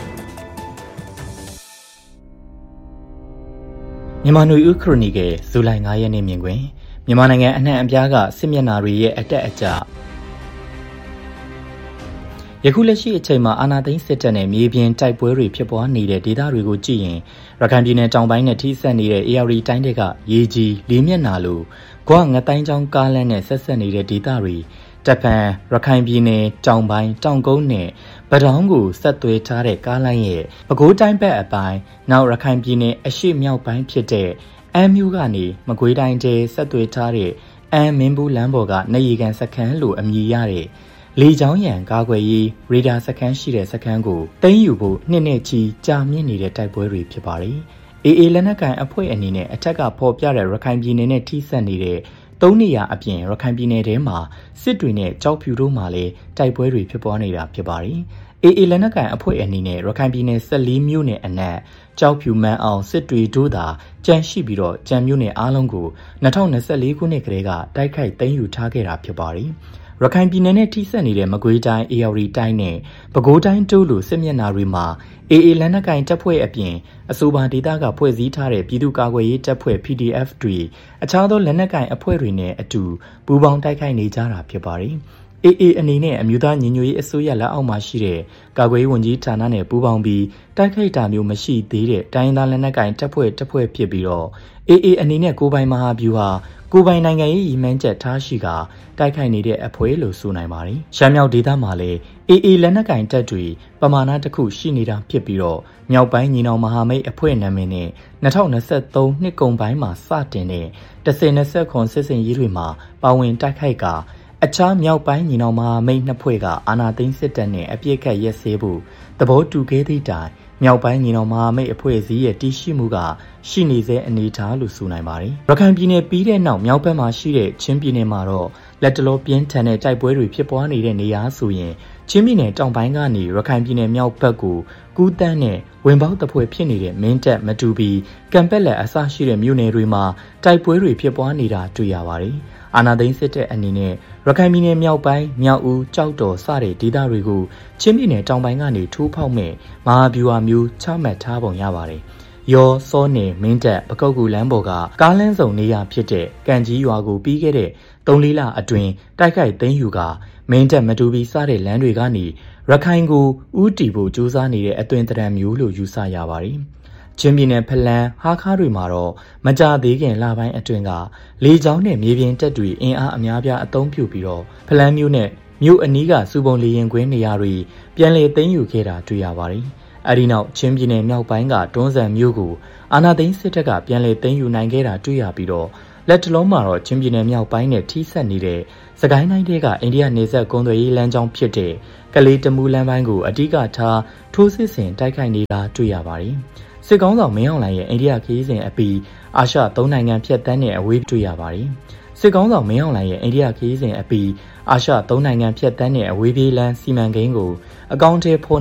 မြန်မာနွေဦးခရိုနီကယ်ဇူလိုင်ငါးရက်နေ့မြင်ကွင်းမြန်မာနိုင်ငံအနှံ့အပြားကစစ်မျက်နှာတွေရဲ့အတက်အကျယခုလက်ရှိအချိန်မှာအာဏာသိမ်းစစ်တပ်နဲ့မြေပြင်တိုက်ပွဲတွေဖြစ်ပွားနေတဲ့ဒေသတွေကိုကြည့်ရင်ရခိုင်ပြည်နယ်တောင်ပိုင်းနဲ့ထိစပ်နေတဲ့ အေ အာ ရီ တိုင်းတွေကရေကြီးလေးမျက်နှာလိုဂွငတိုင်းချောင်းကားလမ်းနဲ့ဆက်ဆက်နေတဲ့ဒေသတွေတပ်ဖန်ရခိုင်ပြည်နယ်တောင်ပိုင်းတောင်ကုန်းနဲ့ဗတောင်းကိုဆက်သွယ်ထားတဲ့ကားလမ်းရဲ့ပဲခူးတိုင်းဘက်အပိုင်းနောက်ရခိုင်ပြည်နယ်အရှေ့မြောက်ပိုင်းဖြစ်တဲ့အမ်းမြို့ကနေမကွေးတိုင်းကျဲဆက်သွယ်ထားတဲ့အမ်းမင်းဘူးလမ်းပေါ်ကနေရီကန်စခန်းလိုအမည်ရတဲ့လေချောင်းရံကားကွယ်ရေးရေဒါစခန်းရှိတဲ့စခန်းကိုသိမ်းယူဖို့နှစ်နဲ့ချီကြာမြင့်နေတဲ့တိုက်ပွဲတွေဖြစ်ပါတယ်။ အေ အေ လက်နက်ကိုင်အဖွဲ့အနေနဲ့အထက်ကဖော်ပြတဲ့ရခိုင်ပြည်နယ်နဲ့ထိစပ်နေတဲ့သုံးနေရာအပြင်ရခိုင်ပြည်နယ်ထဲမှာစစ်တွေနဲ့ကြောက်ဖြူတို့မှာလည်းတိုက်ပွဲတွေဖြစ်ပွားနေတာဖြစ်ပါတယ်။ အေ အေ လက်နက်ကိုင်အဖွဲ့အနေနဲ့ရခိုင်ပြည်နယ်ဆယ်လေးမြို့နယ်အနက်ကြောက်ဖြူမန်းအောင်စစ်တွေတို့သာကြန့်ရှိပြီးတော့ကြံမြို့နယ်အားလုံးကို၂၀၂၄ခုနှစ်ကလေးကတိုက်ခိုက်သိမ်းယူထားခဲ့တာဖြစ်ပါတယ်။ရခိုင်ပြည်နယ်နဲ့ထိစပ်နေတဲ့မကွေးတိုင်းအေရဝတီတိုင်းနဲ့ပဲခူးတိုင်းတို့လိုစစ်မျက်နှာတွေမှာအေအေလက်နက်ကိုင်တပ်ဖွဲ့အပြင်အဆိုပါဒေသကဖွဲ့စည်းထားတဲ့ပြည်သူ့ကာကွယ်ရေးတပ်ဖွဲ့ ပီ ဒီ အက်ဖ် တွေအခြားသောလက်နက်ကိုင်အဖွဲ့တွေနဲ့အတူပူးပေါင်းတိုက်ခိုက်နေကြတာဖြစ်ပါတယ်။အေအေအနေနဲ့အမျိုးသားညီညွတ်ရေးအစိုးရလက်အောက်မှာရှိတဲ့ကာကွယ်ရေးဝန်ကြီးဌာနနဲ့ပူးပေါင်းပြီးတိုက်ခိုက်တာမျိုးမရှိသေးတဲ့တိုင်းသားလက်နက်ကိုင်တပ်ဖွဲ့တပ်ဖွဲ့ဖြစ်ပြီးတော့အေအေအနေနဲ့ကိုပိုင်မဟာဗျူဟာကိုပိုင်နိုင်ငံရေးရည်မှန်းချက်ထားရှိကတိုက်ခိုက်နေတဲ့အဖွဲလို့ဆိုနိုင်ပါတယ်။ရှမ်းမြောက်ဒေသမှာလည်း အေအေ လက်နက်ကင်တပ်တွေပမာဏတစ်ခုရှိနေတာဖြစ်ပြီးတော့မြောက်ပိုင်းညီနောင်မဟာမိတ်အဖွဲ့နာမည်နဲ့၂၀၂၃နှစ်ကုန်ပိုင်းမှာစတင်တဲ့၁၀၂၇စစ်စင်ရေးတွေမှာပါဝင်တိုက်ခိုက်ကအခြားမြောက်ပိုင်းညီနောင်မဟာမိတ်နှစ်ဖွဲ့ကအာဏာသိမ်းစစ်တပ်နဲ့အပြစ်ခတ်ရက်စဲဖို့သဘောတူခဲ့သည့်တိုင်မြောက်ပိုင်းညီနောင်မဟာမိတ်အဖွဲ့အစည်းရဲ့တည်ရှိမှုကရှိနေစေအနေထားလို့ဆိုနိုင်ပါတယ်။ရခိုင်ပြည်နယ်ပြီးတဲ့နောက်မြောက်ဘက်မှာရှိတဲ့ချင်းပြည်နယ်မှာတော့လက်တလောပြင်းထန်တဲ့တိုက်ပွဲတွေဖြစ်ပွားနေတဲ့နေရာဆိုရင်ချင်းပြည်နယ်တောင်ပိုင်းကနေရခိုင်ပြည်နယ်မြောက်ဘက်ကိုကူးတန်းနဲ့ဝင်ပေါက်တပွဲဖြစ်နေတဲ့မင်းတပ်မတူပီကံပက်လက်အစရှိတဲ့မြို့နယ်တွေမှာတိုက်ပွဲတွေဖြစ်ပွားနေတာတွေ့ရပါတယ်။အာဏာသိမ်းစစ်တဲ့အနေနဲ့ရခိုင်ပြည်နယ်မြောက်ပိုင်းမြောက်ဦးကြောက်တော်စတဲ့ဒေသတွေကိုချင်းပြည်နယ်တောင်ပိုင်းကနေထိုးဖောက်မဲ့မဟာဗျူဟာမျိုးချမှတ်ထားပုံရပါတယ်။ရောစောနယ်မင်းတပ်ပကုတ်ကူလမ်းပေါ်ကကားလမ်းစုံနေရာဖြစ်တဲ့ကံကြီးရွာကိုပြီးခဲ့တဲ့သုံးလေးလအတွင်းတိုက်ခိုက်သိမ်းယူကမင်းတပ်မတူပီစတဲ့လမ်းတွေကနေရခိုင်ကိုဥတီဖို့ကြိုးစားနေတဲ့အသွင်သဏ္ဍာန်မျိုးလို့ယူဆရပါတယ်။ချင်းပြည်နယ်ဖလန်းဟားခါးတွေမှာတော့မကြသေးခင်လပိုင်းအတွင်းကလေကြောင်းနဲ့မြေပြင်တပ်တွေအင်အားအများပြားအသုံးပြုပြီးတော့ဖလန်းမြို့နဲ့မြို့အနီးကစူပုံလေရင်ကွင်းနေရာတွေပြန်လည်သိမ်းယူခဲ့တာတွေ့ရပါတယ်။အဲဒီနောက်ချင်းပြည်နယ်မြောက်ပိုင်းကတွန်းဇံမြို့ကိုအာဏာသိမ်းစစ်တပ်ကပြန်လည်သိမ်းယူနိုင်ခဲ့တာတွေ့ရပြီးတော့လက်တလုံးမှာတော့ချင်းပြည်နယ်မြောက်ပိုင်းနဲ့ထိစပ်နေတဲ့စကိုင်းတိုင်းတွေကအိန္ဒိယနေဆက်ကုန်းသွယ်ရေးလမ်းကြောင်းဖြစ်တဲ့ကလေးတမူလမ်းပိုင်းကိုအဓိကထားထိုးစစ်ဆင်တိုက်ခိုက်နေတာတွေ့ရပါတယ်။စစ်ကောင်းဆောင်မင်းအောင်လှိုင်ရဲ့အိန္ဒိယခရီးစဉ်အပြီးအာရှသုံးနိုင်ငံဖြတ်တန်းတဲ့အဝေးတွေ့ရပါတယ်။စစ်ကောင်းဆောင်မင်းအောင်လှိုင်ရဲ့အိန္ဒိယခရီးစဉ်အပြီးအာရှသုံးနိုင်ငံဖြတ်တန်းတဲ့အဝေးပြေးလမ်းစီမံကိန်းကိုအကောင့်ထဲဖော်